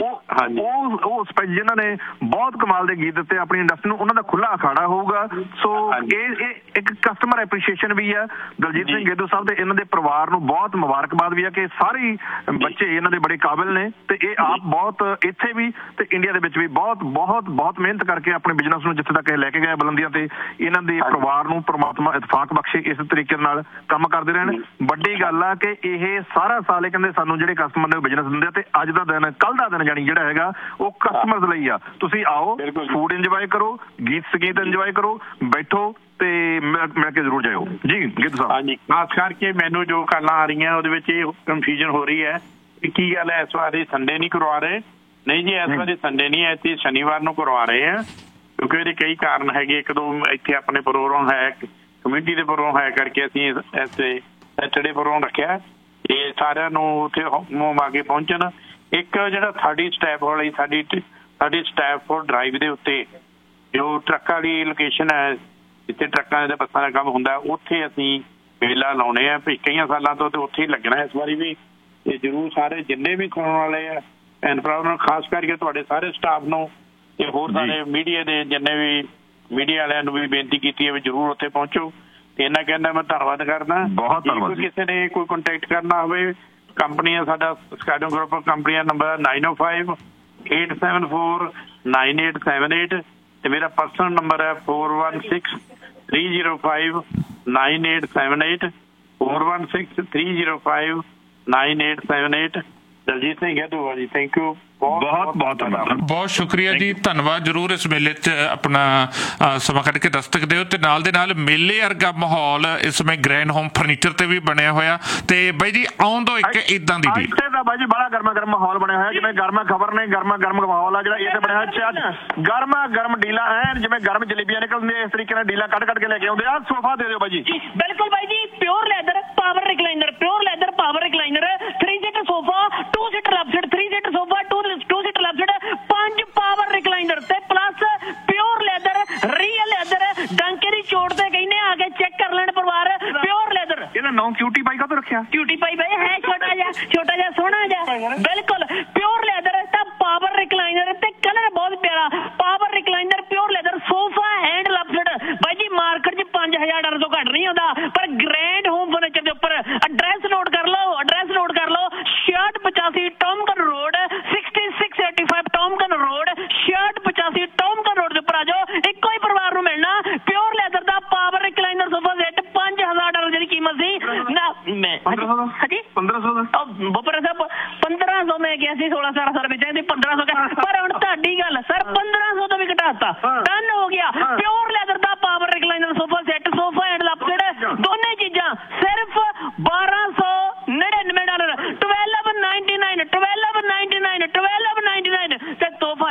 ਉਹ ਉਹ ਜਿਨ੍ਹਾਂ ਨੇ ਬਹੁਤ ਕਮਾਲ ਦੇ ਗੀਤ ਦਿੱਤੇ ਆਪਣੀ ਇੰਡਸਟਰੀ ਨੂੰ, ਉਹਨਾਂ ਦਾ ਖੁੱਲ੍ਹਾ ਅਖਾੜਾ ਹੋਊਗਾ। ਸੋ ਇਹ ਇਹ ਇੱਕ ਕਸਟਮਰ ਐਪਰੀਸ਼ੀਏਸ਼ਨ ਵੀ ਆ। ਦਲਜੀਤ ਸਿੰਘ ਗੇਦੂ ਸਾਹਿਬ ਤੇ ਇਹਨਾਂ ਦੇ ਪਰਿਵਾਰ ਨੂੰ ਬਹੁਤ ਮੁਬਾਰਕਬਾਦ ਵੀ ਆ ਕਿ ਸਾਰੇ ਬੱਚੇ ਇਹਨਾਂ ਦੇ ਬੜੇ ਕਾਬਿਲ ਨੇ ਤੇ ਇਹ ਆਪ ਬਹੁਤ ਇੱਥੇ ਵੀ ਤੇ ਇੰਡੀਆ ਦੇ ਵਿੱਚ ਵੀ ਬਹੁਤ ਬਹੁਤ ਬਹੁਤ ਮਿਹਨਤ ਕਰਕੇ ਆਪਣੇ ਬਿਜ਼ਨਸ ਨੂੰ ਜਿੱਥੇ ਤੱਕ ਇਹ ਲੈ ਕੇ ਗਏ ਬੁਲੰਦੀਆਂ ਤੇ। ਇਹਨਾਂ ਦੇ ਪਰਿਵਾਰ ਨੂੰ ਪ੍ਰਮਾਤਮਾ ਇਤਫਾਕ ਬਖਸ਼ੇ, ਇਸ ਤਰੀਕੇ ਨਾਲ ਕੰਮ ਕਰਦੇ ਰਹਿਣ। ਵੱਡੀ ਗੱਲ ਆ ਕਿ ਇਹ ਸਾਰਾ ਸਾਲ ਇਹ ਕਹਿੰਦੇ ਸਾਨੂੰ ਜਿਹੜੇ ਕਸਟਮਰ ਨੇ ਬਿਜ਼ਨਸ ਦਿੰਦੇ ਆ, ਤੇ ਅੱਜ ਦਾ ਦਿਨ, ਕੱਲ ਦਾ ਦਿਨ ਜਾਨੀ ਜਿਹੜਾ ਹੈਗਾ ਉਹ ਕਸਟਮਰਸ ਲਈ ਆ। ਤੁਸੀਂ ਆਓ, ਫੂਡ ਇੰਜੋਏ ਕਰੋ, ਗੀਤ ਸੰਗੀਤ ਇੰਜੋਏ ਕਰੋ, ਬੈਠੋ ਤੇ ਮਿਲ ਕੇ ਜ਼ਰੂਰ ਜਾਇਓ ਜੀ। ਗਿੱਧ ਸਾਹਿਬ ਹਾਂਜੀ, ਖਾਸ ਕਰਕੇ ਮੈਨੂੰ ਜੋ ਕਾਲਾਂ ਆ ਰਹੀਆਂ ਉਹਦੇ ਵਿੱਚ ਇਹ ਕਨਫਿਊਜ਼ਨ ਹੋ ਰਹੀ ਹੈ ਕਿ ਕੀ ਗੱਲ ਹੈ, ਇਸ ਵਾਰੀ ਸੰਡੇ ਨਹੀਂ ਕਰਵਾ ਰਹੇ। ਨਹੀਂ ਜੀ, ਇਸ ਵਾਰੀ ਸੰਡੇ ਨਹੀਂ ਹੈ, ਇੱਥੇ ਸ਼ਨੀਵਾਰ ਨੂੰ ਕਰਵਾ ਰਹੇ ਆ, ਕਿਉਂਕਿ ਇਹਦੇ ਕਈ ਕਾਰਨ ਹੈਗੇ। ਇੱਕ ਦੋ ਇੱਥੇ ਆਪਣੇ ਪ੍ਰੋਗਰਾਮ ਹੈ, ਕਮੇਟੀ ਦੇ ਪ੍ਰੋਗਰਾਮ ਹੈ ਕਰਕੇ ਅਸੀਂ ਇੱਥੇ ਸੈਟਰਡੇ ਪ੍ਰੋਗਰਾਮ ਰੱਖਿਆ ਤੇ ਸਾਰਿਆਂ ਨੂੰ ਉੱਥੇ ਮੋਮ ਆ ਕੇ ਪਹੁੰਚਣ। ਇੱਕ ਜਿਹੜਾ ਸਾਡੀ ਸਟੈਪ ਵਾਲੀ ਸਾਡੀ ਸਾਡੀ ਸਟੈਪ ਫੋਰ ਡਰਾਈਵ ਦੇ ਉੱਤੇ ਜੋ ਟਰੱਕਾਂ ਵਾਲੀ ਲੋਕੇਸ਼ਨ ਹੈ, ਜਿੱਥੇ ਟਰੱਕਾਂ ਦੇ ਬੱਸਾਂ ਦਾ ਕੰਮ ਹੁੰਦਾ, ਉੱਥੇ ਅਸੀਂ ਮੇਲਾ ਲਾਉਣੇ ਆ ਕਈਆਂ ਸਾਲਾਂ ਤੋਂ, ਤੇ ਉੱਥੇ ਹੀ ਲੱਗਣਾ ਇਸ ਵਾਰੀ ਵੀ। ਤੇ ਜ਼ਰੂਰ ਸਾਰੇ ਜਿੰਨੇ ਵੀ ਸੁਣਨ ਵਾਲੇ ਆ ਭੈਣ ਭਰਾ ਨੂੰ, ਖਾਸ ਕਰਕੇ ਤੁਹਾਡੇ ਸਾਰੇ ਸਟਾਫ ਨੂੰ ਤੇ ਹੋਰ ਸਾਰੇ ਮੀਡੀਆ ਦੇ ਜਿੰਨੇ ਵੀ ਮੀਡੀਆ ਵਾਲਿਆਂ ਨੂੰ ਵੀ ਬੇਨਤੀ ਕੀਤੀ ਹੈ ਵੀ ਜ਼ਰੂਰ ਉੱਥੇ ਪਹੁੰਚੋ। ਤੇ ਇਹਨਾਂ ਕਹਿੰਦਾ ਮੈਂ ਧੰਨਵਾਦ ਕਰਦਾ। ਬਹੁਤ ਧੰਨਵਾਦ। ਕਿਸੇ ਨੇ ਕੋਈ ਕੰਟੈਕਟ ਕਰਨਾ ਹੋਵੇ, ਕੰਪਨੀ ਆ ਸਾਡਾ ਸਕਾਈਡੋ ਗਰੁੱਪ ਕੰਪਨੀ ਦਾ ਨੰਬਰ ਨਾਈਨ ਓ five eight seven four nine eight seven eight ਤੇ ਮੇਰਾ ਪਰਸਨਲ ਨੰਬਰ ਹੈ four one six three zero five nine eight seven eight four one six three zero five nine eight seven eight. Daljit Singh ਗੇਦੂ ਜੀ, thank you. ਬਹੁਤ ਬਹੁਤ ਧੰਨਵਾਦ, ਬਹੁਤ ਸ਼ੁਕਰੀਆ ਜੀ, ਧੰਨਵਾਦ। ਜ਼ਰੂਰ ਇਸ ਮੇਲੇ 'ਚ ਆਪਣਾ ਸਮਾਂ ਕੱਢ ਕੇ ਦਸਤਕ ਦਿਓ ਤੇ ਨਾਲ ਦੇ ਨਾਲ ਮੇਲੇ ਵਰਗਾ ਮਾਹੌਲ ਇਸ ਸਮੇਂ ਗ੍ਰੈਂਡ ਹੋਮ ਫਰਨੀਚਰ ਤੇ ਵੀ ਬਣਿਆ ਹੋਇਆ। ਤੇ ਬਾਈ ਜੀ ਆਉਣ ਤੋਂ ਇੱਕ ਇਦਾਂ ਦੀ ਡੀਲ ਇੱਥੇ ਤਾਂ ਬਾਈ ਜੀ ਬੜਾ ਗਰਮਾ ਗਰਮ ਮਾਹੌਲ ਬਣਿਆ ਹੋਇਆ, ਜਿਵੇਂ ਗਰਮਾ ਖਬਰ ਨੇ ਗਰਮਾ ਗਰਮ ਮਾਹੌਲ ਆ ਜਿਹੜਾ ਇੱਥੇ ਬਣਿਆ ਹੋਇਆ। ਗਰਮਾ ਗਰਮ ਡੀਲਾਂ ਐਨ ਜਿਵੇਂ ਗਰਮ ਜਲੇਬੀਆਂ ਨਿਕਲਦੀਆਂ, ਇਸ ਤਰੀਕੇ ਨਾਲ ਡੀਲਾਂ ਕੱਢ ਕੱਢ ਕੇ ਲੈ ਕੇ ਆਉਂਦੇ ਆ। ਸੋਫਾ ਦੇ ਦਿਓ ਬਾਈ ਜੀ। ਬਿਲਕੁਲ ਬਾਈ ਜੀ, pure leather power recliner, pure leather power recliner, three seater sofa, to seater left side, three seater sofa, to to seater left side, ਪੰਜ ਪਾਵਰ ਰਿਕਲਾਈਨਰ ਤੇ plus pure leather, real leather, ਡਾਂਕੇ ਦੀ ਚੋਟ ਤੇ ਕਹਿੰਦੇ ਆ ਕੇ ਚੈੱਕ ਕਰ ਲੈਣ ਪਰਿਵਾਰ। Pure leather. ਇਹਦਾ ਨਾਮ ਕਿਊਟੀ ਪਾਈ ਕਾਹਤੋਂ ਰੱਖਿਆ? ਕਿਊਟੀ ਪਾਈ ਬਾਈ ਹੈ ਛੋਟਾ ਜਿਹਾ ਛੋਟਾ ਜਿਹਾ ਸੋਹਣਾ ਜਿਹਾ। ਬਿਲਕੁਲ ਪਿਓਰ ਲੈਦਰ ਤਾਂ ਪਾਵਰ ਰਿਕਲਾਈਨਰ ਤੇ ਕਲਰ ਬਹੁਤ ਪਿਆਰਾ। Power recliner pure leather sofa and left ਬਾਈ ਜੀ ਮਾਰਕੀਟ 'ਚ ਪੰਜ ਹਜ਼ਾਰ ਡਾਲਰ ਤੋਂ ਘੱਟ ਨਹੀਂ ਆਉਂਦਾ, ਪਰ ਗ੍ਰੈਂਡ ਹੋਮ ਫਰਨੀਚਰ ਦੇ ਉੱਪਰ ਐਡਰੈਸ ਨੋਟ ਕਰ ਲਓ, ਐਡਰੈਸ ਨੋਟ ਕਰ ਲਓ, ਛਿਆਹਠ ਪਚਾਸੀ ਟੌਮਕਨ road, sixty six eighty five ਟੌਮਕਨ road, ਛਿਆਹਠ ਪਚਾਸੀ ਟੌਮਕਨ ਰੋਡ ਦੇ ਉੱਪਰ ਆ ਜਾਓ। ਇੱਕੋ ਹੀ ਪਰਿਵਾਰ ਨੂੰ ਮਿਲਣਾ ਪਿਓਰ ਲੈਦਰ ਦਾ ਪਾਵਰ ਰਿਕਲਾਈਨਰ ਸੋਫਾ ਸੈੱਟ, ਪੰਜ ਹਜ਼ਾਰ ਡਾਲਰ ਜਿਹੜੀ ਕੀਮਤ ਸੀ ਨਾ। ਮੈਂ ਹਾਂਜੀ ਪੰਦਰਾਂ ਸੌ ਦਾ ਬੋਪਰ ਸਾਹਿਬ ਪੰਦਰਾਂ ਸੌ ਮੈਂ ਕਿਹਾ ਸੀ, ਸੋਲਾਂ ਸਤਾਰਾਂ ਸੌ ਰੁਪਏ ਚਾਹੀਦੀ, ਪੰਦਰਾਂ ਸੌ ਪਰ ਹੁਣ ਤੁਹਾਡੀ ਗੱਲ ਸਰ ਪੰਦਰਾਂ ਸੌ ਤੋਂ ਵੀ ਘਟਾਤਾ, ਡਨ ਹੋ ਗਿਆ। Pure leather the power recliner sofa set, sofa and left ਦੋਨੇ ਚੀਜ਼ਾਂ ਸਿਰਫ ਬਾਰਾਂ ਸੌ ਨੜਿਨਵੇਂ dollar, twelve ninety nine, twelve ninety nine, twelve ninety nine ਤੇ ਤੋਹਫਾ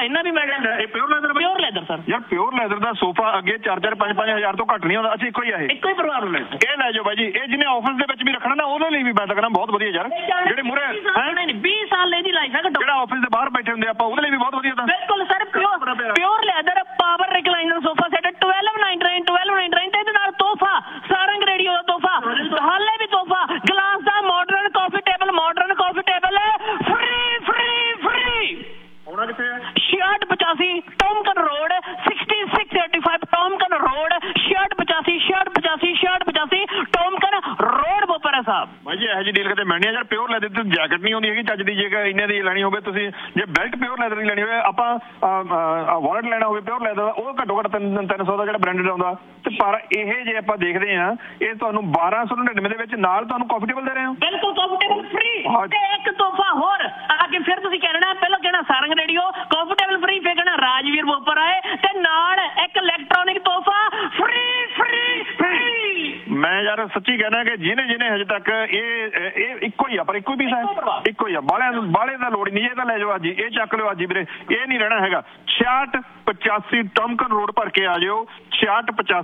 ਇੰਨਾ ਵੀ ਮਿਲ ਜਾਂਦਾ। ਇਹ pure leather pure leather sir. ਯਾਰ ਪਿਓਰ ਲੈਦਰ ਦਾ ਸੋਫਾ ਅੱਗੇ ਚਾਰ ਚਾਰ ਪੰਜ ਪੰਜ ਹਜ਼ਾਰ ਤੋਂ ਘੱਟ ਨਹੀਂ ਆਉਂਦਾ। ਅੱਛਾ ਇੱਕੋ ਹੀ ਆ ਇਹ? ਇੱਕੋ ਹੀ ਪਰਿਵਾਰ ਨੂੰ ਲੈ ਇਹ ਲੈ ਜਾਓ ਬਾਈ ਜੀ। ਇਹ ਜਿਹਨੇ ਆਫਿਸ ਦੇ ਵਿੱਚ ਵੀ ਰੱਖਣਾ ਨਾ ਉਹਦੇ ਲਈ ਵੀ ਮੈਂ ਤਾਂ ਕਹਿੰਦਾ ਬਹੁਤ ਵਧੀਆ ਯਾਰ। ਜਿਹੜੇ ਮੂਹਰੇ ਵੀਹ ਸਾਲ ਇਹਦੀ ਲਾਈਫ ਹੈ ਘੱਟੋ। ਜਿਹੜਾ ਆਫਿਸ ਦੇ ਬਾਹਰ ਬੈਠੇ ਹੁੰਦੇ ਆਪਾਂ ਉਹਦੇ ਲਈ ਵੀ ਬਹੁਤ ਵਧੀਆ। ਤਾਂ ਬਿਲਕੁਲ sir pure pure leather power recliner sofa set ਬਾਰਾਂ ਸੌ ਨਿਨਆਨਵੇਂ ਬਾਰਾਂ ਸੌ ਨਿਨਆਨਵੇਂ ਤੇ ਇਹਦੇ ਨਾਲ ਤੋਹਫਾ ਸਾਰੰਗ ਰੇਡੀਓ ਦਾ ਤੋਹਫਾ ਹਾਲੇ ਵੀ ਤੋਹਫਾ ਗਲਾਸ ਦਾ ਮਾਡਰਨ ਕਾਫੀ ਟੇਬਲ ਮਾਡਰਨ ਕਾਫੀ ਟੇਬਲ ਫ੍ਰੀ ਫ੍ਰੀ ਫ੍ਰੀ। ਹੋਣਾ ਕਿੱਥੇ ਹੈ? ਛਿਆਹਠ ਪਚਾਸੀ ਟੌਮਕਨ ਰੋਡ ਛਿਆਸੀ ਸੌ ਪਚਾਸੀ ਟੌਮਕਨ ਰੋਡ ਛਿਆਹਠ ਪਚਾਸੀ ਛਿਆਹਠ ਪਚਾਸੀ ਛਿਆਹਠ ਪਚਾਸੀ ਟੌਮਕਨ ਰੋਡ ਬੋਪਰਾ ਸਾਹਿਬ। ਭਾਈ ਜੀ ਇਹੋ ਜਿਹੀ ਡੀਲ ਕਿਤੇ ਮਿਲਣੀ ਹੈ ਯਾਰ। ਪਿਓਰ ਲੈਦਰ ਤੇ ਜੈਕਟ ਨਹੀਂ ਆਉਂਦੀ ਹੈਗੀ ਚੱਜ ਦੀ। ਜੇਕਰ ਇੰਨੇ ਦੀ ਲੈਣੀ ਹੋਵੇ ਤੁਸੀਂ, ਜੇ ਬੈਲਟ ਪਿਓਰ ਲੈਦਰ ਦੀ ਲੈਣੀ ਹੋਵੇ, ਆਪਾਂ ਵਾਲਟ ਲੈਣਾ ਹੋਵੇ ਪਿਓਰ ਲੈਦਰ ਦਾ, ਉਹ ਘੱਟੋ ਘੱਟ ਤਿੰਨ ਤਿੰਨ ਸੌ ਦਾ ਜਿਹੜਾ ਬ੍ਰਾਂਡਡ ਆਉਂਦਾ। ਤੇ ਪਰ ਇਹ ਜੇ ਆਪਾਂ ਦੇਖਦੇ ਹਾਂ ਇਹ ਤੁਹਾਨੂੰ ਬਾਰਾਂ ਸੌ ਨੜਿਨਵੇਂ ਦੇ ਵਿੱਚ ਨਾਲ ਤੁਹਾਨੂੰ ਕਾਫੀ ਟੇਬਲ ਦੇ ਰਹੇ ਹੋ। ਬਿਲਕੁਲ ਕਾਫੀ ਟੇਬਲ ਫ੍ਰੀ ਤੇ ਇੱਕ ਤੋਹਫਾ ਹੋਰ ਅੱਗੇ ਫਿਰ ਤੁਸੀਂ ਕਹਿਣਾ ਪਹਿਲਾਂ ਕਹਿਣਾ ਸਾਰੰਗ ਰੇਡੀਓ ਕੰਫਰਟੇਬਲ ਫ੍ਰੀ, ਫਿਰ ਕਹਿਣਾ ਰਾਜਵੀਰ ਬੋਪਰ ਆਏ ਤੇ ਨਾਲ ਇੱਕ ਇਲੈਕਟ੍ਰੋਨਿਕ ਤੋਹਫਾ ਫ੍ਰੀ ਫ੍ਰੀ ਫ੍ਰੀ। ਮੈਂ ਯਾਰ ਸੱਚੀ ਕਹਿਣਾ ਕਿ ਜਿਹਨੇ ਜਿਹਨੇ ਹਜੇ ਤੱਕ ਇਹ ਇਹ ਇੱਕੋ ਹੀ ਆ, ਪਰ ਇੱਕੋ ਹੀ ਪੀਸ ਹੈ, ਇੱਕੋ ਹੀ ਆ। ਬਾਲਿਆਂ ਬਾਲੇ ਦਾ ਲੋੜ ਨਹੀਂ, ਇਹ ਤਾਂ ਲੈ ਜਾਓ ਅੱਜ ਹੀ, ਇਹ ਚੱਕ ਲਿਓ ਅੱਜ ਹੀ ਵੀਰੇ, ਇਹ ਨਹੀਂ ਰਹਿਣਾ ਹੈਗਾ। ਛਿਆਹਠ ਪਚਾਸੀ ਟੌਮਕਨ ਰੋਡ ਭਰ ਕੇ ਆ ਜਿਓ, ਛਿਆਹਠ ਪਚਾਸੀ